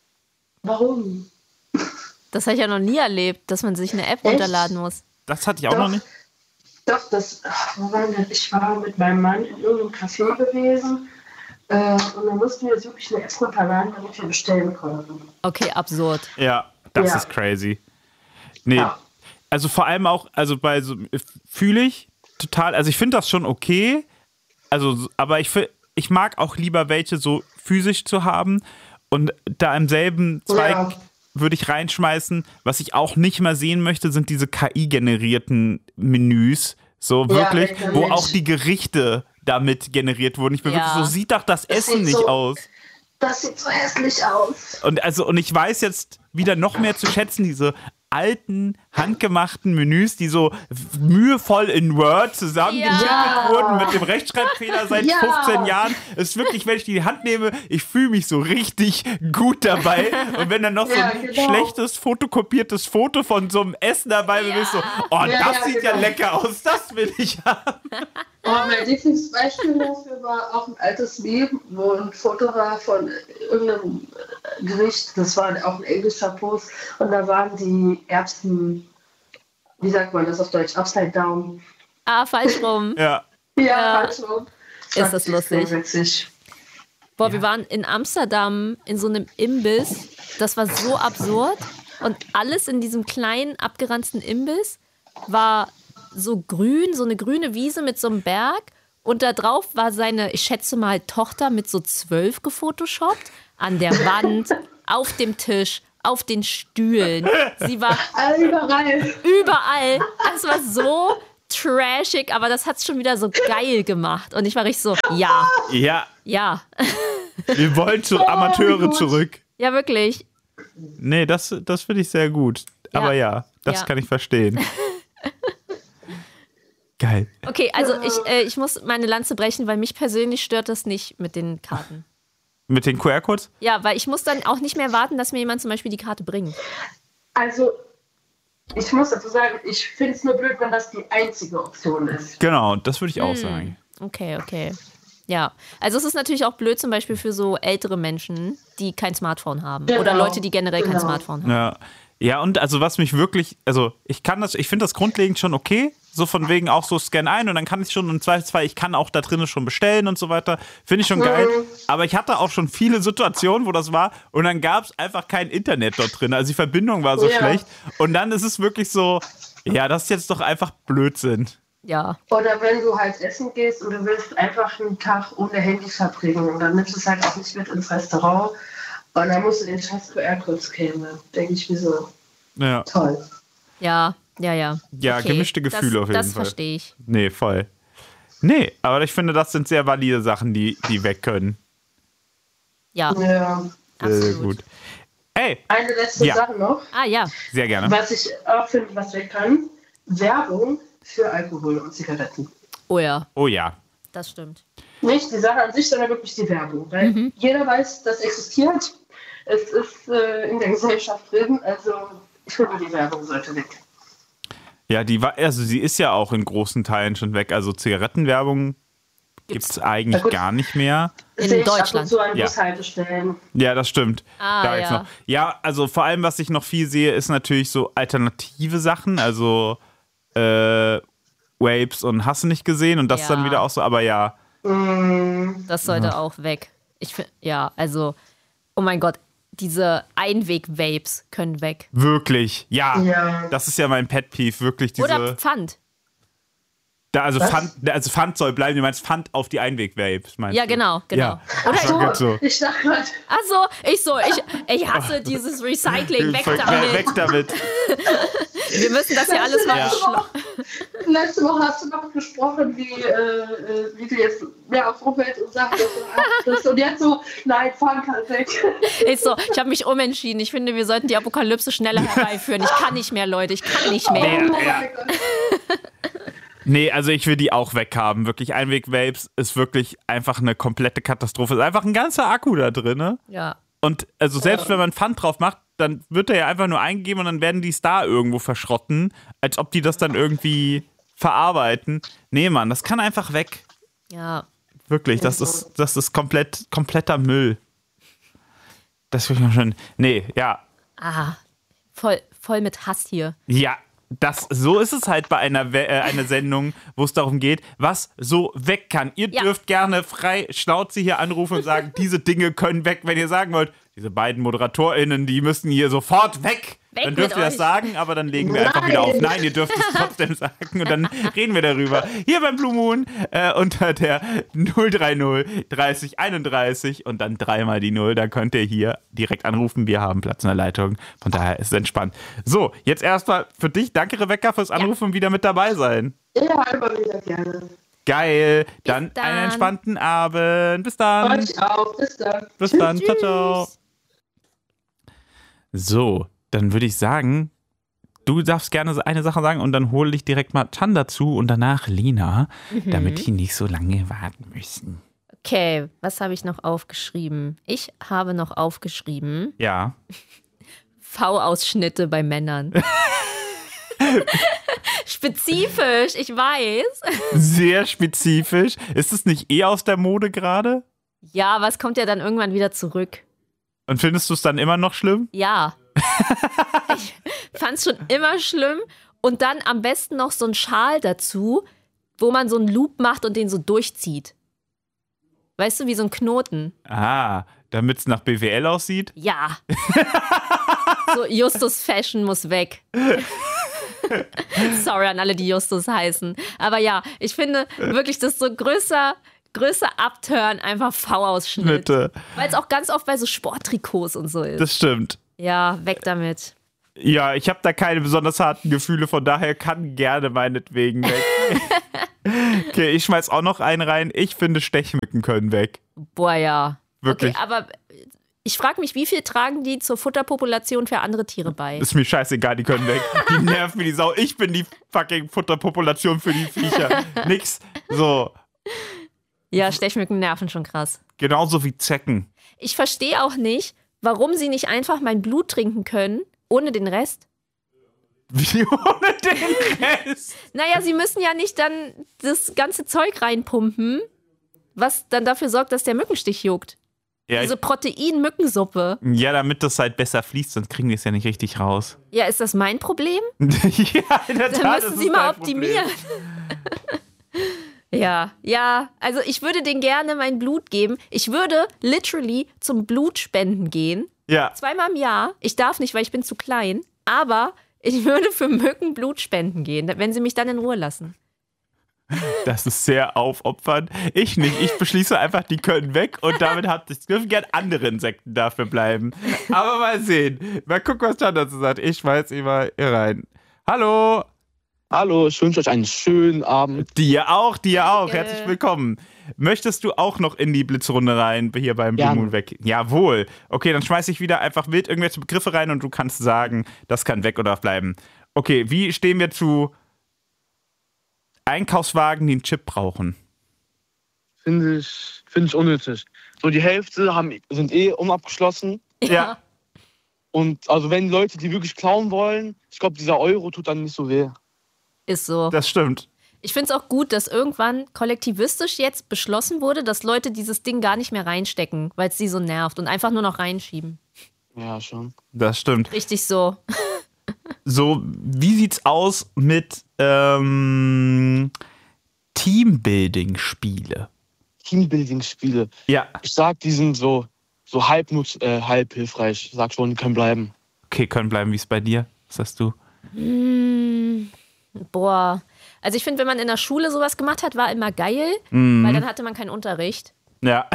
Warum? Das habe ich ja noch nie erlebt, dass man sich eine App Echt? runterladen muss. Das hatte ich auch Doch. noch nicht. Doch, das, ach, wo war denn? Ich war mit meinem Mann in irgendeinem Café gewesen äh, und dann mussten wir jetzt wirklich eine App runterladen, damit wir bestellen konnten. Okay, absurd. Ja, das Ja. ist crazy. Nee, Ja. also vor allem auch, also bei so, fühle ich total, also ich finde das schon okay, also, aber ich, fi- ich mag auch lieber welche so physisch zu haben und da im selben Zweig Ja. würde ich reinschmeißen, was ich auch nicht mehr sehen möchte, sind diese K I-generierten Menüs, so Ja, wirklich, lecker wo Mensch. auch die Gerichte damit generiert wurden. Ich bin Ja. wirklich so, sieht doch das Essen sieht nicht so- aus. Das sieht so hässlich aus. Und also, und ich weiß jetzt wieder noch mehr zu schätzen, diese alten, handgemachten Menüs, die so mühevoll in Word zusammengeschüttet Ja. wurden mit dem Rechtschreibfehler seit Ja. fünfzehn Jahren. Es ist wirklich, wenn ich die in die Hand nehme, ich fühle mich so richtig gut dabei. Und wenn dann noch so Ja, ein genau. schlechtes, fotokopiertes Foto von so einem Essen dabei ist, bin ich so, oh, Ja, das ja, sieht ja genau. lecker aus, das will ich haben. Oh, mein Lieblingsbeispiel dafür war auch ein altes Meme, wo ein Foto war von irgendeinem Gericht. Das war auch ein englischer Post. Und da waren die Erbsen, wie sagt man das auf Deutsch, upside down. Ah, falsch rum. Ja. Ja, Ja. falsch rum. Ist das lustig. Witzig. Boah, wir waren in Amsterdam in so einem Imbiss. Das war so absurd. Und alles in diesem kleinen, abgeranzten Imbiss war so grün, so eine grüne Wiese mit so einem Berg. Und da drauf war seine, ich schätze mal, Tochter mit so zwölf gefotoshoppt. An der Wand, auf dem Tisch, auf den Stühlen. Sie war Überall. überall. Es war so trashig, aber das hat es schon wieder so geil gemacht. Und ich war richtig so, ja, Ja, ja. wir wollen zu Oh, Amateure gut. zurück. Ja, wirklich. Nee, das, das finde ich sehr gut. Aber ja, das Ja. kann ich verstehen. Geil. Okay, also ich, äh, ich muss meine Lanze brechen, weil mich persönlich stört das nicht mit den Karten. Mit den Q R-Codes? Ja, weil ich muss dann auch nicht mehr warten, dass mir jemand zum Beispiel die Karte bringt. Also, ich muss dazu sagen, ich finde es nur blöd, wenn das die einzige Option ist. Genau, das würde ich Hm. auch sagen. Okay, okay. Ja, also es ist natürlich auch blöd zum Beispiel für so ältere Menschen, die kein Smartphone haben. Genau. Oder Leute, die generell kein Genau. Smartphone haben. Ja. Ja, und also was mich wirklich, also ich kann das, ich finde das grundlegend schon okay, so von wegen auch so Scan ein und dann kann ich schon im Zweifelsfall, ich kann auch da drinnen schon bestellen und so weiter, finde ich schon geil. Aber ich hatte auch schon viele Situationen, wo das war und dann gab es einfach kein Internet dort drin, also die Verbindung war so Ja. schlecht und dann ist es wirklich so, ja, das ist jetzt doch einfach Blödsinn. Ja, Oder wenn du halt essen gehst und du willst einfach einen Tag ohne Handy verbringen und dann nimmst du es halt auch nicht mit ins Restaurant und dann musst du den scheiß Q R-Code scannen. Da denke ich mir so, Ja, toll. ja, ja, ja. Ja, gemischte Gefühle das, auf jeden das Fall. Das verstehe ich. nee, voll. Nee, aber ich finde, das sind sehr valide Sachen, die, die weg können. Ja, Ja. Sehr absolut. gut. Ey, Eine letzte Ja. Sache noch, Ah ja, sehr gerne. was ich auch finde, was weg kann, Werbung für Alkohol und Zigaretten. oh ja, Oh ja. das stimmt. Nicht die Sache an sich, sondern wirklich die Werbung. Weil Mhm. jeder weiß, das existiert. Es ist äh, in der Gesellschaft drin. Also ich finde, die Werbung sollte weg. Ja, die war, also sie ist ja auch in großen Teilen schon weg. Also Zigarettenwerbung gibt es eigentlich Na gut. gar nicht mehr. In Sehe ich ab und Deutschland. zu an Ja. Bushaltestellen. Ja, das stimmt. Ah, Da gibt's ja. noch. Ja, also vor allem, was ich noch viel sehe, ist natürlich so alternative Sachen. Also äh, Vapes und hast du nicht gesehen und das Ja. dann wieder auch so. Aber ja, Mm, Das sollte auch weg. Ich finde, ja, also, oh mein Gott, diese Einweg-Vapes können weg. wirklich. Ja, Ja. das ist ja mein Pet-Peeve. Wirklich diese. Oder Pfand. Da, also, Was? Pfand, also Pfand soll bleiben. Du meinst Pfand auf die Einweg-Vapes, meinst Ja, du? genau, genau. Ja. Oder So, gut so. Ich dachte gerade, Achso, ich so, ich, ich hasse dieses Recycling, weg Voll- damit. Weg damit. Wir müssen das ja alles mal Ja. beschlo- letzte Woche hast du noch gesprochen, wie, äh, äh, wie du jetzt mehr auf Umwelt und Sachen achtest. Und jetzt so, nein, fahren kann weg. Ich so, ich habe mich umentschieden. Ich finde, wir sollten die Apokalypse schneller herbeiführen. Ich kann nicht mehr, Leute, ich kann nicht mehr. Ja, Oh ja. mein Gott. Nee, also ich will die auch weghaben. Wirklich, Einweg-Vapes ist wirklich einfach eine komplette Katastrophe. Ist einfach ein ganzer Akku da drin. Ne? Ja, Und also selbst wenn man Pfand drauf macht, dann wird der ja einfach nur eingegeben und dann werden die es da irgendwo verschrotten, als ob die das dann irgendwie verarbeiten. Nee, Mann, das kann einfach weg. ja. Wirklich, das ist, das ist komplett, kompletter Müll. Das will ich mal schon. Nee, ja. Ah, voll, voll mit Hass hier. Ja, das, so ist es halt bei einer, We äh, einer Sendung, wo es darum geht, was so weg kann. Ihr Ja. dürft gerne frei Schnauze hier anrufen und sagen, diese Dinge können weg, wenn ihr sagen wollt, diese beiden ModeratorInnen, die müssen hier sofort weg. Weg Dann dürft mit ihr das euch. sagen, aber dann legen wir einfach Nein. wieder auf. Nein, ihr dürft es trotzdem sagen und dann reden wir darüber. Hier beim Blue Moon äh, unter der null drei null dreißig einunddreißig und dann dreimal die Null. Da könnt ihr hier direkt anrufen. Wir haben Platz in der Leitung. Von daher ist es entspannt. So, jetzt erstmal für dich. Danke, Rebecca, fürs Anrufen und wieder mit dabei sein. Ja, immer wieder gerne. Geil. Dann, dann. einen entspannten Abend. Bis dann. Euch auch. Bis dann. Bis dann. Ciao, ciao. Tschüss. So, dann würde ich sagen, du darfst gerne eine Sache sagen und dann hole ich direkt mal Chan dazu und danach Lina, Mhm. damit die nicht so lange warten müssen. Okay, was habe ich noch aufgeschrieben? Ich habe noch aufgeschrieben Ja. V-Ausschnitte bei Männern. Spezifisch, ich weiß. Sehr spezifisch. Ist es nicht eh aus der Mode gerade? Ja, aber es kommt ja dann irgendwann wieder zurück. Und findest du es dann immer noch schlimm? Ja. Ich fand es schon immer schlimm. Und dann am besten noch so ein Schal dazu, wo man so einen Loop macht und den so durchzieht. Weißt du, wie so ein Knoten. Ah, damit es nach B W L aussieht? Ja. So, Justus Fashion muss weg. Sorry an alle, die Justus heißen. Aber ja, ich finde wirklich, das ist so größer, größer Upturn, einfach V-Ausschnitt. Bitte. Weil es auch ganz oft bei so Sporttrikots und so ist. Das stimmt. Ja, weg damit. Ja, ich habe da keine besonders harten Gefühle, von daher kann gerne meinetwegen weg. Okay, ich schmeiß auch noch einen rein. Ich finde, Stechmücken können weg. Boah, ja. Wirklich. Okay, aber ich frage mich, wie viel tragen die zur Futterpopulation für andere Tiere bei? Ist mir scheißegal, die können weg. Die nerven wie die Sau. Ich bin die fucking Futterpopulation für die Viecher. Nix. So. Ja, Stechmücken nerven schon krass. Genauso wie Zecken. Ich verstehe auch nicht, warum sie nicht einfach mein Blut trinken können, ohne den Rest. Wie ohne den Rest? Naja, sie müssen ja nicht dann das ganze Zeug reinpumpen, was dann dafür sorgt, dass der Mückenstich juckt. Ja, Diese Protein-Mückensuppe. ja, damit das halt besser fließt, sonst kriegen wir es ja nicht richtig raus. Ja, ist das mein Problem? Ja, in der Dann Tat müssen ist sie es mal dein Problem. optimieren. Ja, ja, also ich würde denen gerne mein Blut geben. Ich würde literally zum Blutspenden gehen. Ja, Zweimal im Jahr. Ich darf nicht, weil ich bin zu klein. Aber ich würde für Mücken Blut spenden gehen, wenn sie mich dann in Ruhe lassen. das ist sehr aufopfernd. Ich nicht. Ich beschließe einfach, die können weg und damit hat es dürfen gern andere Insekten dafür bleiben. Aber mal sehen. Mal gucken, was John dazu sagt. Ich schmeiß ihn mal hier rein. Hallo. Hallo, ich wünsche euch einen schönen Abend. Dir auch, dir auch. Danke. Herzlich willkommen. Möchtest du auch noch in die Blitzrunde rein, hier beim Blue Gerne. Moon weg? Jawohl. Okay, dann schmeiß ich wieder einfach wild irgendwelche Begriffe rein und du kannst sagen, das kann weg oder bleiben. Okay, wie stehen wir zu Einkaufswagen, die einen Chip brauchen? Finde ich, finde ich unnötig. So, die Hälfte haben, sind eh unabgeschlossen. Ja. Und also wenn Leute die wirklich klauen wollen, ich glaube, dieser Euro tut dann nicht so weh. Ist so. Das stimmt. Ich finde es auch gut, dass irgendwann kollektivistisch jetzt beschlossen wurde, dass Leute dieses Ding gar nicht mehr reinstecken, weil es sie so nervt und einfach nur noch reinschieben. Ja, schon. Das stimmt. Richtig so. So, wie sieht's aus mit ähm, Teambuilding-Spiele? Teambuilding-Spiele. Ja. Ich sag, die sind so, so halb, nutz, äh, halb hilfreich. Ich sag schon, die können bleiben. Okay, können bleiben, wie es bei dir? Was sagst du? Mm, boah. Also ich finde, wenn man in der Schule sowas gemacht hat, war immer geil, Mhm. weil dann hatte man keinen Unterricht. Ja.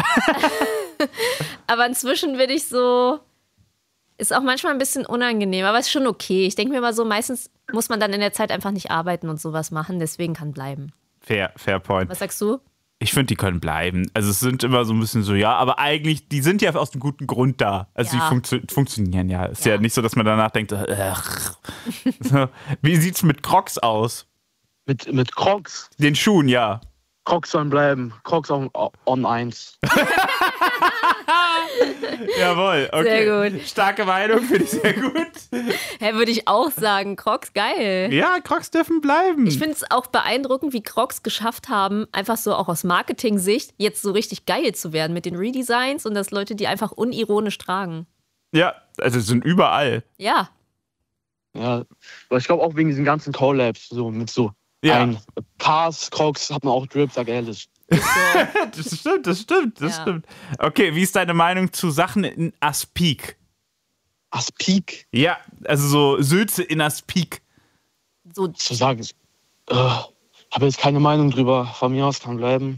Aber inzwischen bin ich so, ist auch manchmal ein bisschen unangenehm, aber ist schon okay. Ich denke mir mal so, meistens muss man dann in der Zeit einfach nicht arbeiten und sowas machen, deswegen kann bleiben. Fair, fair point. Was sagst du? Ich finde, die können bleiben. Also es sind immer so ein bisschen so, ja, aber eigentlich, die sind ja aus einem guten Grund da. Also Ja. die funktio funktionieren ja. Ist ja. Ja. nicht so, dass man danach denkt, ach. So. Wie sieht's mit Crocs aus? Mit, mit Crocs. Den Schuhen, ja. Crocs sollen bleiben. Crocs on, on eins. Jawohl, okay. Sehr gut. Starke Meinung, finde ich sehr gut. Hä, würde ich auch sagen, Crocs geil. Ja, Crocs dürfen bleiben. Ich finde es auch beeindruckend, wie Crocs geschafft haben, einfach so auch aus Marketing-Sicht jetzt so richtig geil zu werden mit den Redesigns und dass Leute die einfach unironisch tragen. Ja, also es sind überall. Ja, Ja, aber ich glaube auch wegen diesen ganzen Collabs, so mit so Ja. ein Pars, Crocs hat man auch Drip, sag ehrlich. Das stimmt, das stimmt, das Ja. stimmt. Okay, wie ist deine Meinung zu Sachen in Aspik? Aspik, Ja, also so Sülze in Aspik. so zu sagen, äh, habe jetzt keine Meinung drüber. Von mir aus kann bleiben.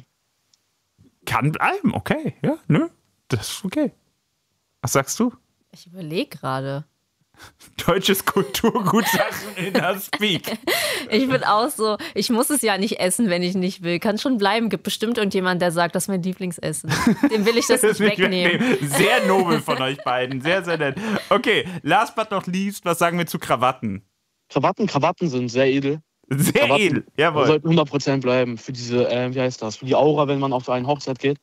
Kann bleiben, okay, ja, ne? Das ist okay. Was sagst du? ich überlege gerade. Deutsches Kulturgut Sachen in Aspik. Ich bin auch so, ich muss es ja nicht essen, wenn ich nicht will. Kann schon bleiben. Gibt bestimmt irgendjemand, der sagt, das ist mein Lieblingsessen. Dem will ich das nicht Nicht wegnehmen. wegnehmen. Sehr nobel von euch beiden, sehr, sehr nett. Okay, last but not least, was sagen wir zu Krawatten? Krawatten, Krawatten sind sehr edel. Sehr Krawatten edel, jawohl. sollten hundert Prozent bleiben. Für diese, äh, wie heißt das? Für die Aura, wenn man auf eine Hochzeit geht.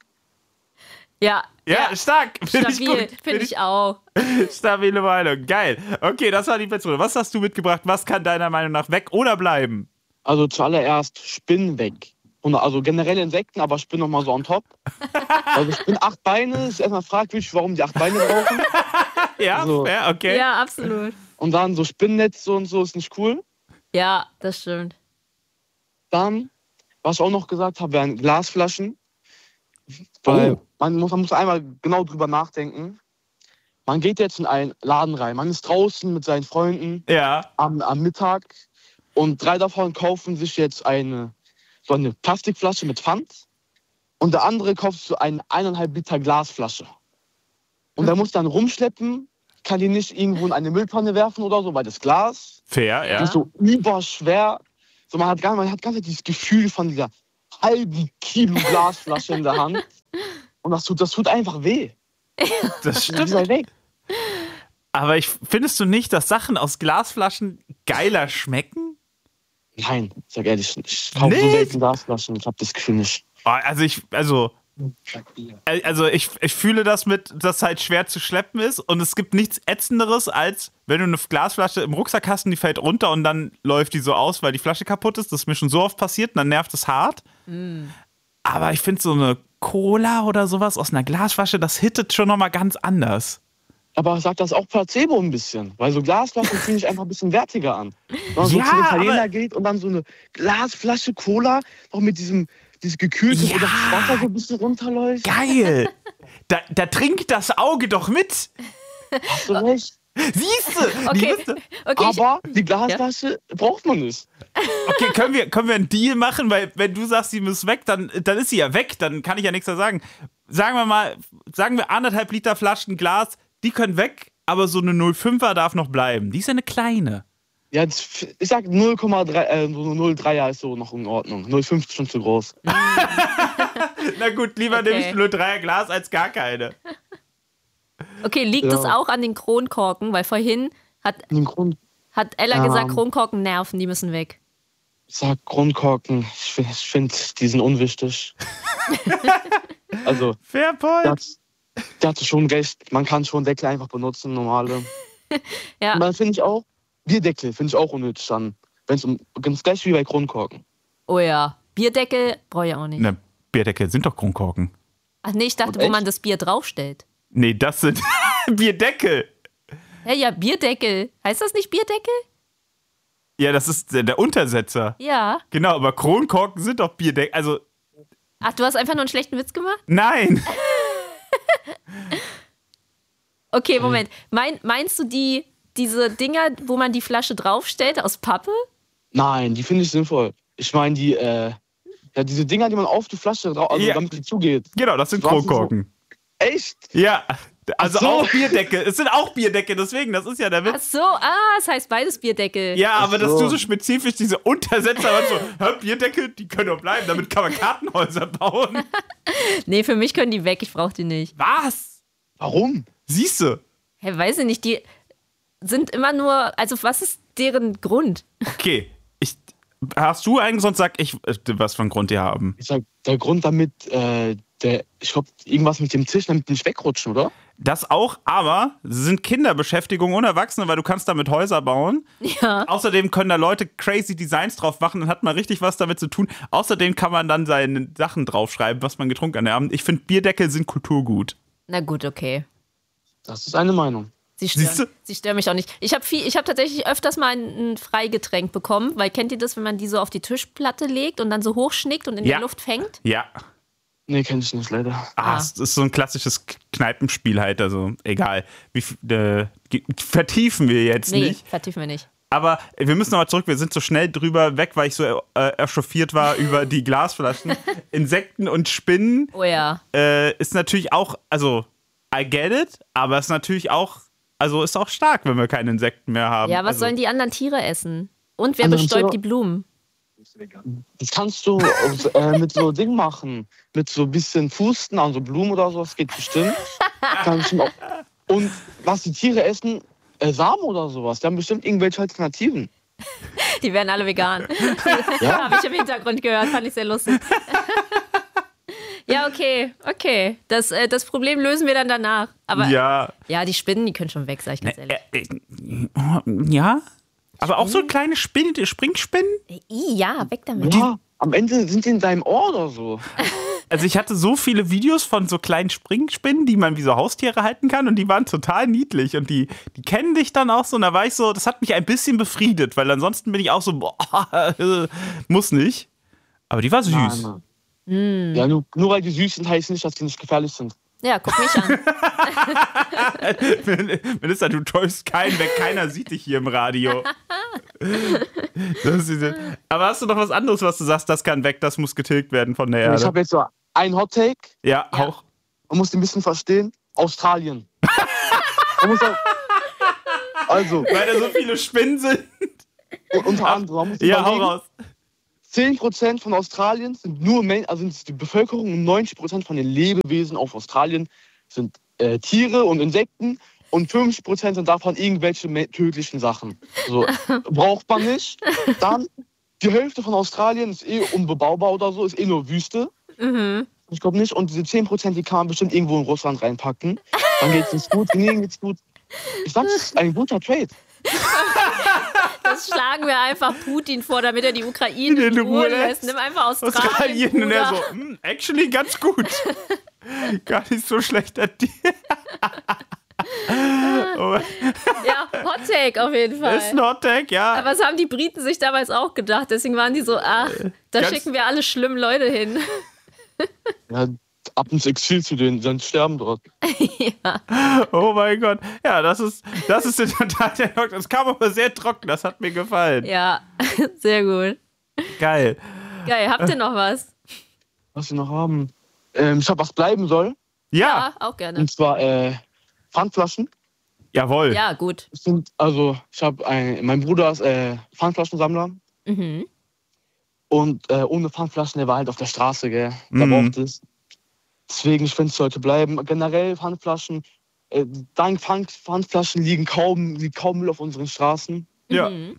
Ja, Ja, stark. Finde ich stabil, gut. finde ich auch. Stabile Meinung. Geil. Okay, das war die Betzrunde. Was hast du mitgebracht? Was kann deiner Meinung nach weg oder bleiben? Also zuallererst Spinnen weg. Und also generell Insekten, aber Spinnen nochmal so on top. Also Spinnen acht Beine, ist erstmal fragwürdig, warum die acht Beine brauchen. Ja, So. fair, okay. Ja, absolut. Und dann so Spinnennetze und so ist nicht cool. Ja, das stimmt. Dann, was ich auch noch gesagt habe, wären Glasflaschen. Weil Oh. man, muss, man muss einmal genau drüber nachdenken. Man geht jetzt in einen Laden rein. Man ist draußen mit seinen Freunden Ja. am, am Mittag und drei davon kaufen sich jetzt eine, so eine Plastikflasche mit Pfand und der andere kauft so eine eineinhalb Liter Glasflasche. Und der muss dann rumschleppen kann die nicht irgendwo in eine Mülltonne werfen oder so, weil das Glas Fair, ja. ist so überschwer. So, man hat gar man hat ganz dieses Gefühl von dieser halben Kilo Glasflasche in der Hand. Und das tut, das tut einfach weh. Das Das stimmt. ist halt weg. Aber ich, findest du nicht, dass Sachen aus Glasflaschen geiler schmecken? Nein, sag ehrlich, ich kaufe so Nicht? selten Glasflaschen. Ich habe das Gefühl nicht. Oh, also ich, also, also ich, ich fühle das mit, dass halt schwer zu schleppen ist und es gibt nichts Ätzenderes, als wenn du eine Glasflasche im Rucksack hast und die fällt runter und dann läuft die so aus, weil die Flasche kaputt ist. Das ist mir schon so oft passiert und dann nervt es hart. Mm. Aber ich finde so eine Cola oder sowas aus einer Glasflasche, das hittet schon nochmal ganz anders. Aber sagt das auch Placebo ein bisschen? Weil so Glasflaschen fühlen sich einfach ein bisschen wertiger an. Wenn man so Ja, zum Italiener aber- geht und dann so eine Glasflasche Cola noch mit diesem dieses gekühlte, Ja. wo das Wasser so ein bisschen runterläuft. Geil! da, da trinkt das Auge doch mit. Hast du recht. Siehst du? Okay, Liebste? okay ich, Aber die Glasflasche braucht man nicht. Okay, können wir, können wir einen Deal machen? Weil wenn du sagst, sie muss weg, dann, dann ist sie ja weg. Dann kann ich ja nichts mehr sagen. Sagen wir mal, sagen wir anderthalb Liter Flaschen Glas, die können weg, aber so eine null Komma fünfer darf noch bleiben. Die ist ja eine kleine. Ja, das, ich sag null Komma drei, äh, so null Komma drei ist so noch in Ordnung. null Komma fünf ist schon zu groß. Na gut, lieber Okay. nehme ich null Komma dreier Glas als gar keine. okay, liegt Ja. es auch an den Kronkorken? Weil vorhin hat, Im Grund, hat Ella Ähm. gesagt, Kronkorken nerven, die müssen weg. ich sag Grundkorken. Ich, fi- ich finde, die sind unwichtig. Also, Fair der point. hat, der hatte schon recht. Man kann schon Deckel einfach benutzen, normale. Ja. Und dann finde ich auch, Bierdeckel finde ich auch unnötig dann. Wenn es um, ganz gleich wie bei Kronkorken. Oh ja. Bierdeckel brauche ich auch nicht. Na, Bierdeckel sind doch Kronkorken. Ach nee, ich dachte, Und wo echt? man das Bier draufstellt. Nee, das sind Bierdeckel. Ja, ja, Bierdeckel. Heißt das nicht Bierdeckel? Ja, das ist der, der Untersetzer. Ja. Genau, aber Kronkorken sind doch Bierdeckel. Also, Ach, du hast einfach nur einen schlechten Witz gemacht? nein. Okay, Moment. Mein, meinst du die, diese Dinger, wo man die Flasche draufstellt aus Pappe? Nein, die finde ich sinnvoll. Ich meine, die, äh, ja, diese Dinger, die man auf die Flasche drauf, also Ja. damit die zugeht. Genau, das sind Was ist so? Kronkorken. Echt? Ja, also Ach so. auch Bierdeckel. Es sind auch Bierdeckel, deswegen, das ist ja der Ach Witz. so, ah, es heißt beides Bierdeckel. Ja, aber dass so. du so spezifisch diese Untersetzer hast, so, hä, Bierdeckel, die können doch bleiben, damit kann man Kartenhäuser bauen. Nee, für mich können die weg, ich brauche die nicht. Was? Warum? Siehst du? Hä, weiß ich nicht, die sind immer nur, also was ist deren Grund? Okay, ich, hast du einen, sonst sag ich, äh, was für einen Grund die haben. Ich sag, der Grund damit, äh, der, ich glaube, irgendwas mit dem Tisch, damit die nicht wegrutschen, oder? Das auch, aber sie sind Kinderbeschäftigung und Erwachsene, weil du kannst damit Häuser bauen. Ja. Außerdem können da Leute crazy Designs drauf machen und hat man richtig was damit zu tun. Außerdem kann man dann seine Sachen draufschreiben, was man getrunken hat. Ich finde, Bierdeckel sind Kulturgut. Na gut, okay. Das ist eine Meinung. Sie Siehst stören, du? sie stören mich auch nicht. Ich habe viel, ich habe tatsächlich öfters mal ein, ein Freigetränk bekommen, weil kennt ihr das, wenn man die so auf die Tischplatte legt und dann so hochschnickt und in Ja. die Luft fängt? Ja. Nee, kenn ich nicht, leider. Ah, Ah. es ist so ein klassisches Kneipenspiel halt, also egal. Wie, f- äh, ge- vertiefen wir jetzt Nee, nicht. vertiefen wir nicht. Aber wir müssen nochmal zurück, wir sind so schnell drüber weg, weil ich so äh, echauffiert war über die Glasflaschen. Insekten und Spinnen Oh ja. äh, ist natürlich auch, also I get it, aber ist natürlich auch, also ist auch stark, wenn wir keine Insekten mehr haben. Ja, was also, sollen die anderen Tiere essen? Und wer Anderen bestäubt Tiere? die Blumen? Das kannst du äh, mit so Ding machen. Mit so ein bisschen Fusten, also Blumen oder so, das geht bestimmt. Kannst du auch. Und was die Tiere essen, äh, Samen oder sowas, die haben bestimmt irgendwelche Alternativen. Die werden alle vegan. Ja. Habe ich im Hintergrund gehört, fand ich sehr lustig. Ja, okay, okay. Das, äh, das Problem lösen wir dann danach. Aber ja. Ja. die Spinnen, die können schon weg, sag ich ganz ehrlich. Äh, äh, ja? Aber auch so kleine Spinnen, Springspinnen? I, ja, weg damit. Ja, am Ende sind die in deinem Ohr oder so. Also ich hatte so viele Videos von so kleinen Springspinnen, die man wie so Haustiere halten kann und die waren total niedlich und die, die kennen dich dann auch so und da war ich so, das hat mich ein bisschen befriedet, weil ansonsten bin ich auch so, boah, äh, muss nicht. Aber die war süß. Nein, Mann. Hm. Ja, nur, nur weil die süß sind, heißt nicht, dass die nicht gefährlich sind. Ja, guck mich an. Melissa, du täuschst keinen weg, keiner sieht dich hier im Radio. Das ist, aber hast du noch was anderes, was du sagst, das kann weg, das muss getilgt werden von der Ich Erde? habe jetzt so einen Hot Take. Ja, Ja. auch. Man muss den ein bisschen verstehen. Australien. Man muss auch, Also, Weil da so viele Spinnen sind. u- unter anderem, man muss Ja, hau überlegen, raus. zehn Prozent von Australien sind nur Men also sind die Bevölkerung und neunzig Prozent von den Lebewesen auf Australien sind äh, Tiere und Insekten und fünfzig Prozent sind davon irgendwelche me- tödlichen Sachen. So, braucht man nicht. Dann, die Hälfte von Australien ist eh unbebaubar oder so, ist eh nur Wüste. Mhm. Ich glaube nicht. Und diese zehn Prozent, die kann man bestimmt irgendwo in Russland reinpacken. Dann geht's uns gut, denen geht's gut. Ich sag, das ist ein guter Trade. Das schlagen wir einfach Putin vor, damit er die Ukraine In in Ruhe Ruhe lässt. lässt. Nimm einfach Australien. Australien und er Bruder. so, hm, actually ganz gut. Gar nicht so schlecht an dir. Oh, Ja, Hot Take auf jeden Fall. ist ein Hot Take, ja. Aber was haben die Briten sich damals auch gedacht? Deswegen waren die so, ach, da Ganz- schicken wir alle schlimmen Leute hin. Ja, ab ins Exil zu denen, dann sterben dort. Oh mein Gott. Ja, das ist, das ist in der Tat der Knock. Das kam aber sehr trocken, das hat mir gefallen. Ja, sehr gut. Geil. Geil, habt ihr noch was? Was wir noch haben. Ähm, ich hab was bleiben soll. Ja, Ja, auch gerne. Und zwar äh, Pfandflaschen. jawohl. Ja, gut. Das sind, also, ich habe ein, mein Bruder ist äh, Pfandflaschensammler. Mhm. Und äh, ohne Pfandflaschen, der war halt auf der Straße, gell. Da Mhm. braucht es. Deswegen, ich finde, es sollte bleiben. Generell Pfandflaschen. Äh, dank Pfand, Pfandflaschen liegen kaum, liegt kaum Müll auf unseren Straßen. Ja. Mhm.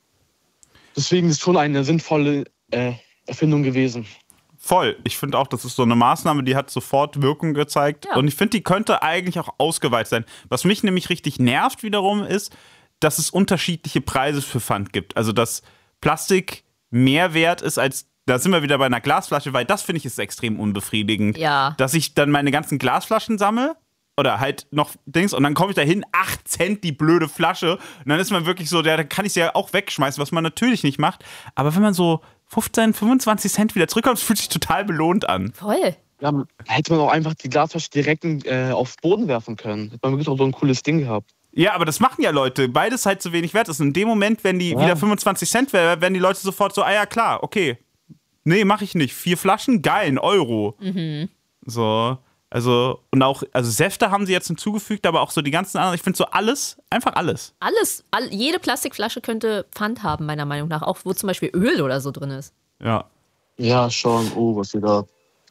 Deswegen ist es schon eine sinnvolle äh, Erfindung gewesen. Voll. Ich finde auch, das ist so eine Maßnahme, die hat sofort Wirkung gezeigt. Ja. Und ich finde, die könnte eigentlich auch ausgeweitet sein. Was mich nämlich richtig nervt wiederum ist, dass es unterschiedliche Preise für Pfand gibt. Also, dass Plastik mehr wert ist als, da sind wir wieder bei einer Glasflasche, weil das finde ich ist extrem unbefriedigend. Ja. Dass ich dann meine ganzen Glasflaschen sammle oder halt noch Dings und dann komme ich da hin, acht Cent die blöde Flasche und dann ist man wirklich so, ja, dann kann ich sie ja auch wegschmeißen, was man natürlich nicht macht. Aber wenn man so fünfzehn, fünfundzwanzig Cent wieder zurückkommt, fühlt sich total belohnt an. Voll. Ja, da hätte man auch einfach die Glasflasche direkt äh, aufs Boden werfen können. Hätte man wirklich auch so ein cooles Ding gehabt. Ja, aber das machen ja Leute, beides halt so wenig wert ist. Und in dem Moment, wenn die Ja. wieder fünfundzwanzig Cent wäre, werden die Leute sofort so, ah ja, klar, okay. Nee, mach ich nicht. Vier Flaschen, geil, ein Euro. Mhm. So, also, und auch, also Säfte haben sie jetzt hinzugefügt, aber auch so die ganzen anderen, ich finde so alles, einfach alles. Alles, all, jede Plastikflasche könnte Pfand haben, meiner Meinung nach. Auch wo zum Beispiel Öl oder so drin ist. Ja. Ja, schon. Oh, was wieder.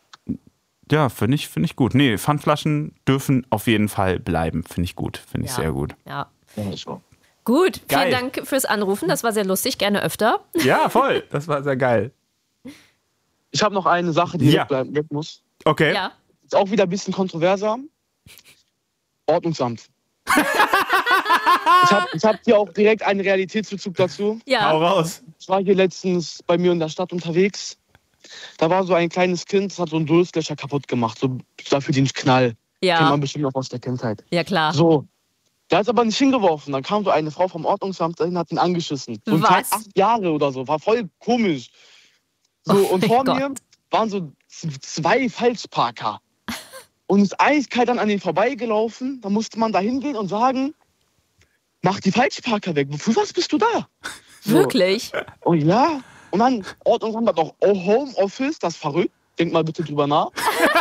Ja, finde ich, finde ich gut. Nee, Pfandflaschen dürfen auf jeden Fall bleiben. Finde ich gut. Finde ich Ja. sehr gut. Ja. Ja, schon. Gut, Geil. vielen Dank fürs Anrufen. Das war sehr lustig. Gerne öfter. Ja, voll. Das war sehr geil. Ich habe noch eine Sache, die Ja. wegbleiben weg muss. Okay. Ja. Ist auch wieder ein bisschen kontroverser. Ordnungsamt. ich habe ich hab hier auch direkt einen Realitätsbezug dazu. Hau Ja. raus. Ich war hier letztens bei mir in der Stadt unterwegs. Da war so ein kleines Kind, das hat so einen Durstlöscher kaputt gemacht. So dafür den Knall. Kennt Ja. man bestimmt noch aus der Kindheit. Ja, klar. So. Der hat es aber nicht hingeworfen. Dann kam so eine Frau vom Ordnungsamt dahin, hat ihn angeschissen. So ein Was? Kleid, acht Jahre oder so. War voll komisch. So, Oh und mein vor Gott. mir waren so z- zwei Falschparker. Und ist eiskalt dann an denen vorbeigelaufen. Da musste man da hingehen und sagen, mach die Falschparker weg. Für was bist du da? So. Wirklich? Oh ja. Und dann Ordnungsamt hat auch oh, Homeoffice, das ist verrückt. Denk mal bitte drüber nach.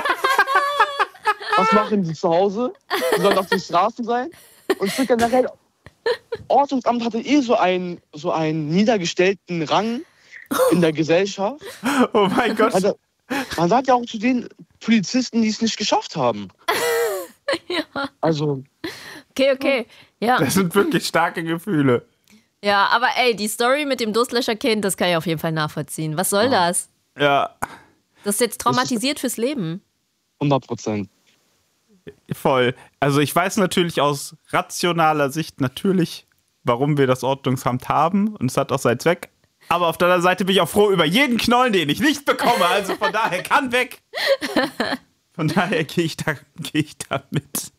Was machen die zu Hause? Die sollen auf den Straßen sein. Und ich finde generell, Ordnungsamt hatte eh so einen, so einen niedergestellten Rang in der Gesellschaft. Oh mein Gott. Also, man sagt ja auch zu den Polizisten, die es nicht geschafft haben. Also, Okay, okay. Ja. Das sind wirklich starke Gefühle. Ja, aber ey, die Story mit dem Durstlöscherkind, das kann ich auf jeden Fall nachvollziehen. Was soll das? Ja, Das ist jetzt traumatisiert fürs Leben. hundert Prozent. voll. Also ich weiß natürlich aus rationaler Sicht natürlich, warum wir das Ordnungsamt haben. Und es hat auch seinen Zweck. Aber auf der anderen Seite bin ich auch froh über jeden Knollen, den ich nicht bekomme. Also von daher kann weg. Von daher gehe ich da, gehe ich da mit.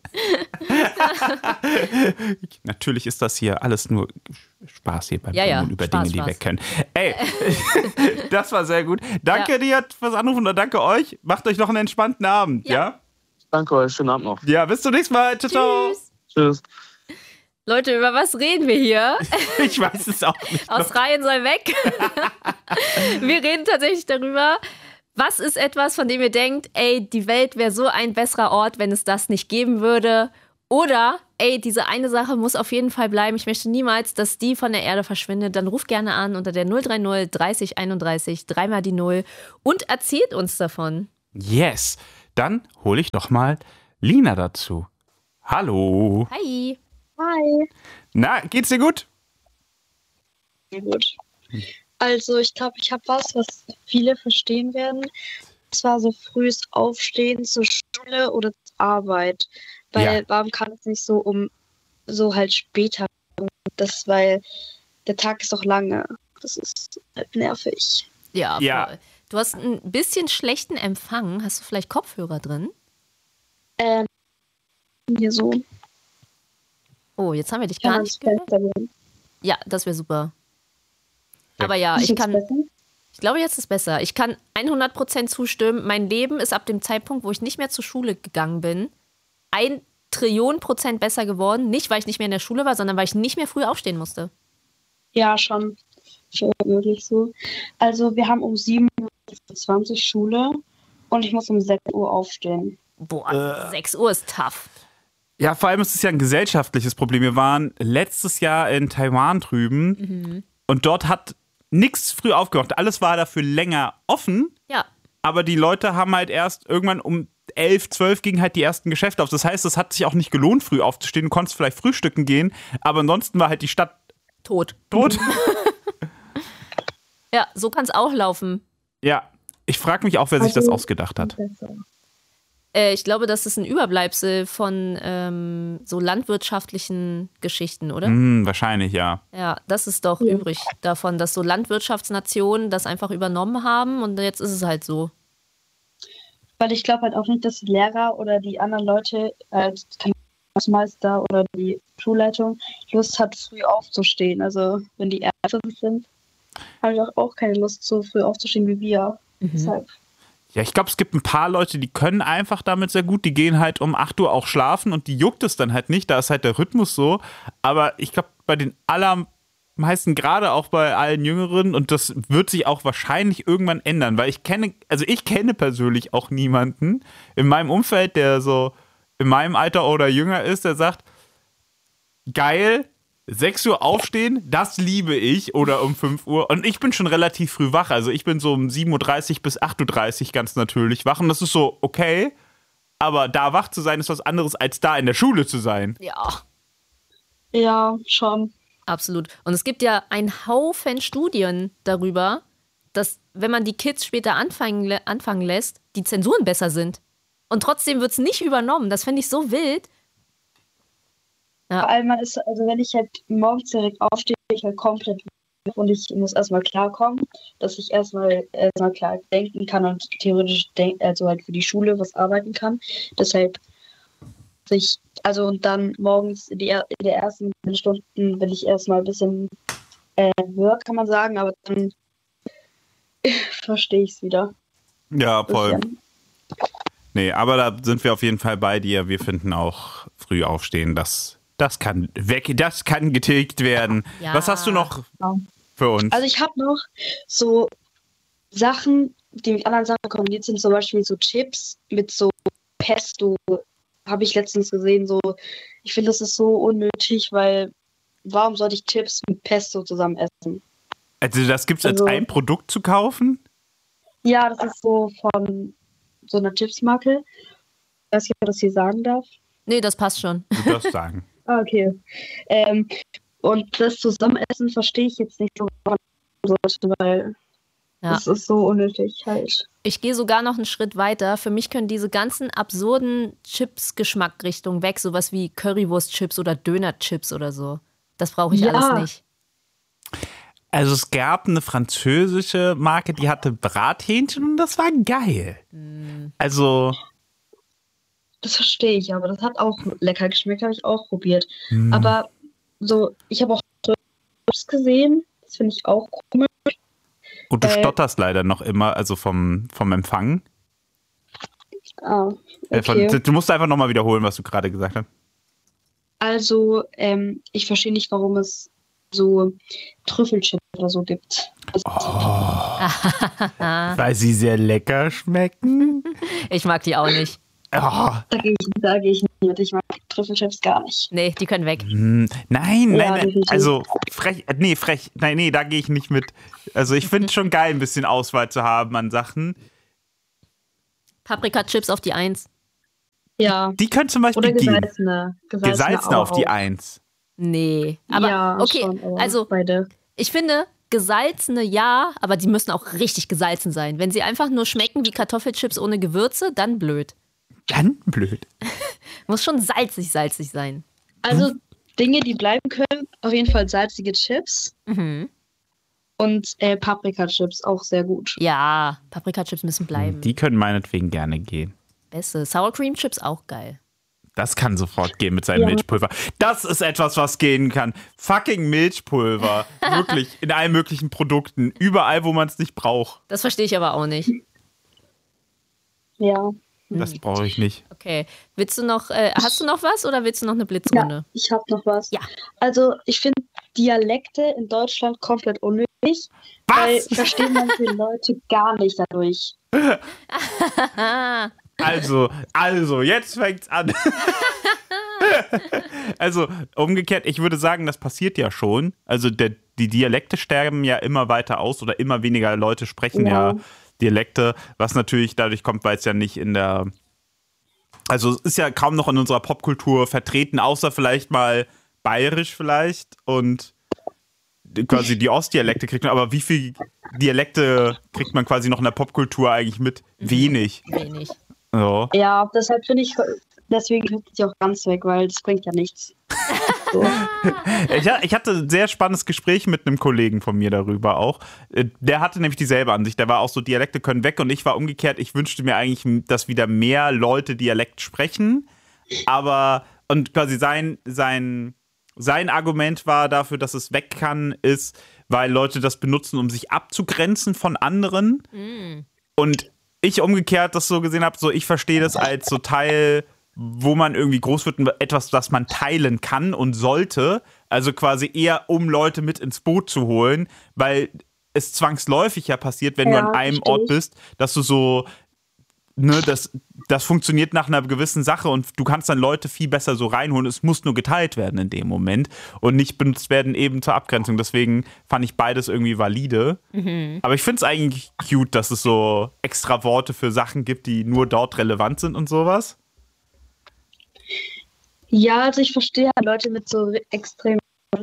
Natürlich ist das hier alles nur Spaß hier beim Ja, ja, Blumen über Spaß, Dinge, die Spaß. weg können. Ey, das war sehr gut. Danke Ja. dir fürs Anrufen und danke euch. Macht euch noch einen entspannten Abend, ja? Ja. Danke euch, schönen Abend noch. Ja, bis zum nächsten Mal. Ciao, ciao. Tschüss. Tschüss. Leute, über was reden wir hier? Ich weiß es auch nicht. Australien soll weg. Wir reden tatsächlich darüber, was ist etwas, von dem ihr denkt, ey, die Welt wäre so ein besserer Ort, wenn es das nicht geben würde. Oder, ey, diese eine Sache muss auf jeden Fall bleiben. Ich möchte niemals, dass die von der Erde verschwindet. Dann ruft gerne an unter der null drei null dreißig einunddreißig, dreimal die Null und erzählt uns davon. Yes. Dann hole ich doch mal Lina dazu. Hallo. Hi. Hi. Na, geht's dir gut? Gut. Also ich glaube, ich habe was, was viele verstehen werden. Und zwar so frühes Aufstehen zur Schule oder zur Arbeit. Weil Ja. warum kann es nicht so um so halt später? Das, weil der Tag ist doch lange. Das ist halt nervig. Ja, voll. Ja. Du hast ein bisschen schlechten Empfang. Hast du vielleicht Kopfhörer drin? Ähm, hier so. Oh, jetzt haben wir dich Kann gar man nicht es gehört. besser hören. Ja, das wäre super. Ja. Aber ja, Ist ich jetzt kann, besser? ich glaube, jetzt ist besser. Ich kann hundert Prozent zustimmen. Mein Leben ist ab dem Zeitpunkt, wo ich nicht mehr zur Schule gegangen bin, ein Trillion Prozent besser geworden. Nicht, weil ich nicht mehr in der Schule war, sondern weil ich nicht mehr früh aufstehen musste. Ja, schon. Schon wirklich so. Also wir haben um sieben Uhr zwanzig Schule und ich muss um sechs Uhr aufstehen. Boah, sechs Uhr ist tough. Ja, vor allem ist es ja ein gesellschaftliches Problem. Wir waren letztes Jahr in Taiwan drüben Mhm. und dort hat nichts früh aufgemacht. Alles war dafür länger offen, Ja, aber die Leute haben halt erst irgendwann um elf, zwölf gingen halt die ersten Geschäfte auf. Das heißt, es hat sich auch nicht gelohnt, früh aufzustehen. Du konntest vielleicht frühstücken gehen, aber ansonsten war halt die Stadt tot. tot. Ja, so kann es auch laufen. Ja, ich frage mich auch, wer sich das Also- ausgedacht hat. Äh, ich glaube, das ist ein Überbleibsel von ähm, so landwirtschaftlichen Geschichten, oder? Hm, wahrscheinlich, ja. Ja, das ist doch Ja. übrig davon, dass so Landwirtschaftsnationen das einfach übernommen haben und jetzt ist es halt so. Weil ich glaube halt auch nicht, dass die Lehrer oder die anderen Leute, als Meister oder die Schulleitung, Lust hat, früh aufzustehen. Also wenn die Ärzte sind, habe ich auch, auch keine Lust, so früh aufzustehen wie wir. Deshalb. Ja, ich glaube, es gibt ein paar Leute, die können einfach damit sehr gut. Die gehen halt um acht Uhr auch schlafen und die juckt es dann halt nicht. Da ist halt der Rhythmus so. Aber ich glaube, bei den allermeisten, gerade auch bei allen Jüngeren, und das wird sich auch wahrscheinlich irgendwann ändern, weil ich kenne, also ich kenne persönlich auch niemanden in meinem Umfeld, der so in meinem Alter oder jünger ist, der sagt, geil, sechs Uhr aufstehen, das liebe ich, oder um fünf Uhr. Und ich bin schon relativ früh wach. Also ich bin so um sieben Uhr dreißig bis acht Uhr dreißig ganz natürlich wach. Und das ist so okay. Aber da wach zu sein, ist was anderes, als da in der Schule zu sein. Ja, Ja, schon. absolut. Und es gibt ja einen Haufen Studien darüber, dass, wenn man die Kids später anfangen, anfangen lässt, die Zensuren besser sind. Und trotzdem wird es nicht übernommen. Das finde ich so wild. Vor allem, man ist, also wenn ich halt morgens direkt aufstehe, bin ich halt komplett wach und ich muss erstmal klarkommen, dass ich erstmal erstmal klar denken kann und theoretisch denk, also halt für die Schule was arbeiten kann. Deshalb sich, also und dann morgens in, die, in der ersten Stunden will ich erstmal ein bisschen äh, höher, kann man sagen, aber dann verstehe ich es wieder. Ja, voll. Bisschen. Nee, aber da sind wir auf jeden Fall bei dir. Wir finden auch früh aufstehen, das, das kann weg, das kann getilgt werden. Ja. Was hast du noch für uns? Also ich habe noch so Sachen, die mit anderen Sachen kombiniert sind, zum Beispiel so Chips mit so Pesto, habe ich letztens gesehen. So, ich finde, das ist so unnötig, weil warum sollte ich Chips mit Pesto zusammen essen? Also das gibt es als also- ein Produkt zu kaufen? Ja, das ist so von so einer Chipsmarke. Ich weiß nicht, ob ich das hier sagen darf. Nee, das passt schon. Du darfst sagen. Ah, okay. Ähm, und das Zusammenessen verstehe ich jetzt nicht so, weil Ja. das ist so unnötig halt. Ich gehe sogar noch einen Schritt weiter. Für mich können diese ganzen absurden Chips-Geschmackrichtungen weg, sowas wie Currywurst-Chips oder Döner-Chips oder so. Das brauche ich Ja. alles nicht. Also es gab eine französische Marke, die hatte Brathähnchen und das war geil. Also, Das verstehe ich, aber das hat auch lecker geschmeckt, habe ich auch probiert. hm, Aber so, ich habe auch Chips gesehen, das finde ich auch komisch. und du äh, stotterst leider noch immer, also vom, vom Empfang. Ah, Äh, von, okay. du musst einfach nochmal wiederholen, was du gerade gesagt hast. Also, ähm, ich verstehe nicht, warum es so Trüffelchips oder so gibt. Also, Ah, Weil sie sehr lecker schmecken. ich mag die auch nicht. Oh. Da gehe ich, da geh ich nicht mit. Ich mag Trüffelchips gar nicht. Nee, die können weg. Hm, Nein, Ja, nein, nein. definitiv. Also frech, nee, frech, nein, nee, da gehe ich nicht mit. Also ich finde es schon geil, ein bisschen Auswahl zu haben an Sachen. Paprika-Chips auf die Eins. Ja. Die können zum Beispiel Oder gehen. gesalzene. Gesalzene, Gesalzene auf die auch. Eins. Nee. Aber ja, okay, schon, aber also beide. ich finde, gesalzene ja, aber die müssen auch richtig gesalzen sein. Wenn sie einfach nur schmecken wie Kartoffelchips ohne Gewürze, dann blöd. Dann blöd. Muss schon salzig, salzig sein. Also Dinge, die bleiben können, auf jeden Fall salzige Chips Mhm. und äh, Paprika-Chips, auch sehr gut. Ja, Paprika-Chips müssen bleiben. Die können meinetwegen gerne gehen. Beste. Sour Cream Chips auch geil. Das kann sofort gehen mit seinem Ja. Milchpulver. Das ist etwas, was gehen kann. Fucking Milchpulver. Wirklich. In allen möglichen Produkten. Überall, wo man es nicht braucht. Das verstehe ich aber auch nicht. Ja. Das brauche ich nicht. Okay. Willst du noch, äh, hast du noch was oder willst du noch eine Blitzrunde? Ich habe noch was. Ja. Also ich finde Dialekte in Deutschland komplett unnötig, weil Was? verstehen manche Leute gar nicht dadurch. Also, also, jetzt fängt's an. Also, umgekehrt, ich würde sagen, das passiert ja schon. Also, der, die Dialekte sterben ja immer weiter aus oder immer weniger Leute sprechen ja, Ja. Dialekte, was natürlich dadurch kommt, weil es ja nicht in der. Also, es ist ja kaum noch in unserer Popkultur vertreten, außer vielleicht mal bayerisch vielleicht und quasi die Ostdialekte kriegt man. Aber wie viel Dialekte kriegt man quasi noch in der Popkultur eigentlich mit? Wenig. Wenig. So. Ja, deshalb finde ich, deswegen finde ich auch ganz weg, weil das bringt ja nichts. So. Ich, ha- ich hatte ein sehr spannendes Gespräch mit einem Kollegen von mir darüber auch. Äh, Der hatte nämlich dieselbe Ansicht. Der war auch so, Dialekte können weg und ich war umgekehrt. Ich wünschte mir eigentlich, dass wieder mehr Leute Dialekt sprechen. Aber, und quasi sein, sein, sein Argument war dafür, dass es weg kann, ist, weil Leute das benutzen, um sich abzugrenzen von anderen. Und ich umgekehrt das so gesehen habe, so ich verstehe das als so Teil, wo man irgendwie groß wird, etwas, das man teilen kann und sollte. Also quasi eher, um Leute mit ins Boot zu holen, weil es zwangsläufig ja passiert, wenn Ja, du an einem verstehe Ort ich. bist, dass du so, ne, das, das funktioniert nach einer gewissen Sache und du kannst dann Leute viel besser so reinholen. Es muss nur geteilt werden in dem Moment und nicht benutzt werden eben zur Abgrenzung. Deswegen fand ich beides irgendwie valide. Aber ich finde es eigentlich cute, dass es so extra Worte für Sachen gibt, die nur dort relevant sind und sowas. Ja, also ich verstehe halt Leute mit so extrem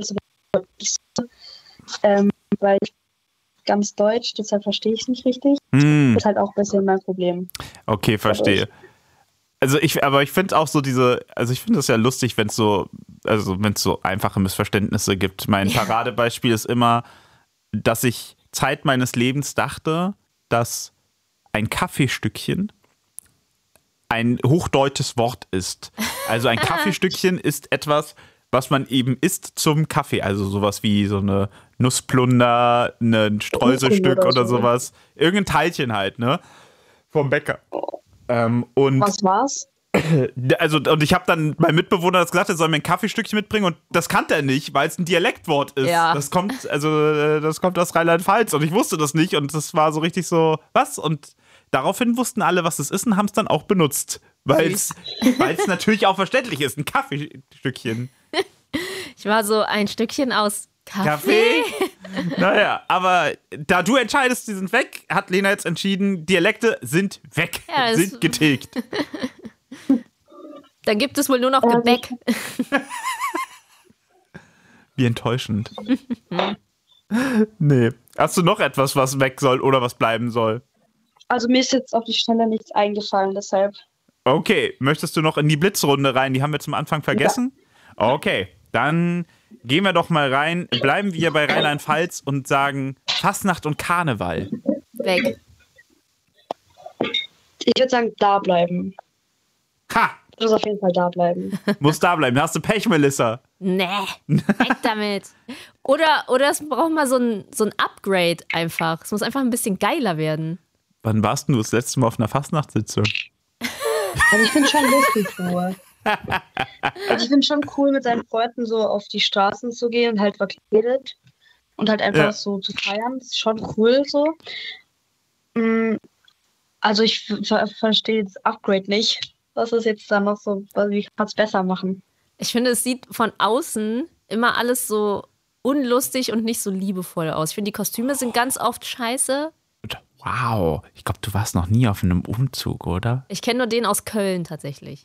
ähm, weil ich ganz deutsch, deshalb verstehe ich es nicht richtig. Hm, Das ist halt auch ein bisschen mein Problem. okay, verstehe. Also ich, aber ich finde auch so diese, also ich finde das ja lustig, wenn es so, also wenn es so einfache Missverständnisse gibt. Mein Paradebeispiel ist immer, dass ich Zeit meines Lebens dachte, dass ein Kaffeestückchen ein hochdeutsches Wort ist. Also ein Kaffeestückchen ist etwas, was man eben isst zum Kaffee. Also sowas wie so eine Nussplunder, ein Streuselstück oder oder so. sowas. Irgendein Teilchen halt, ne? Vom Bäcker. Ähm, und Was war's? also und ich habe dann meinem Mitbewohner das gesagt, er soll mir ein Kaffeestückchen mitbringen und das kannte er nicht, weil es ein Dialektwort ist. Ja. Das kommt also äh, das kommt aus Rheinland-Pfalz und ich wusste das nicht und das war so richtig so, was? Und daraufhin wussten alle, was es ist und haben es dann auch benutzt, weil es natürlich auch verständlich ist, ein Kaffeestückchen. Ich war so ein Stückchen aus Kaffee. Kaffee? Naja, aber da du entscheidest, die sind weg, hat Lena jetzt entschieden, Dialekte sind weg, Ja, das- sind getilgt. Dann gibt es wohl nur noch Ja, Gebäck. Wie enttäuschend. Nee. Hast du noch etwas, was weg soll oder was bleiben soll? Also mir ist jetzt auf die Schnelle nichts eingefallen, deshalb. Okay, möchtest du noch in die Blitzrunde rein? Die haben wir zum Anfang vergessen. Okay, dann gehen wir doch mal rein. Bleiben wir bei Rheinland-Pfalz und sagen Fastnacht und Karneval. Weg. Ich würde sagen, da bleiben. Ha! Du musst auf jeden Fall da bleiben. Muss da bleiben. Da hast du Pech, Melissa. Nee, weg damit. Oder, oder es braucht mal so ein, so ein Upgrade einfach. Es muss einfach ein bisschen geiler werden. Wann warst du das letzte Mal auf einer Fastnachtssitzung? Also ich finde schon lustig so. Also ich finde schon cool, mit seinen Freunden so auf die Straßen zu gehen und halt verkleidet und halt einfach Ja. so zu feiern. Das ist schon cool so. Mm, Also ich ver verstehe das Upgrade nicht. Was ist jetzt da noch so, wie kann es besser machen? Ich finde, es sieht von außen immer alles so unlustig und nicht so liebevoll aus. Ich finde, die Kostüme sind ganz oft scheiße. Wow, ich glaube, du warst noch nie auf einem Umzug, oder? Ich kenne nur den aus Köln tatsächlich.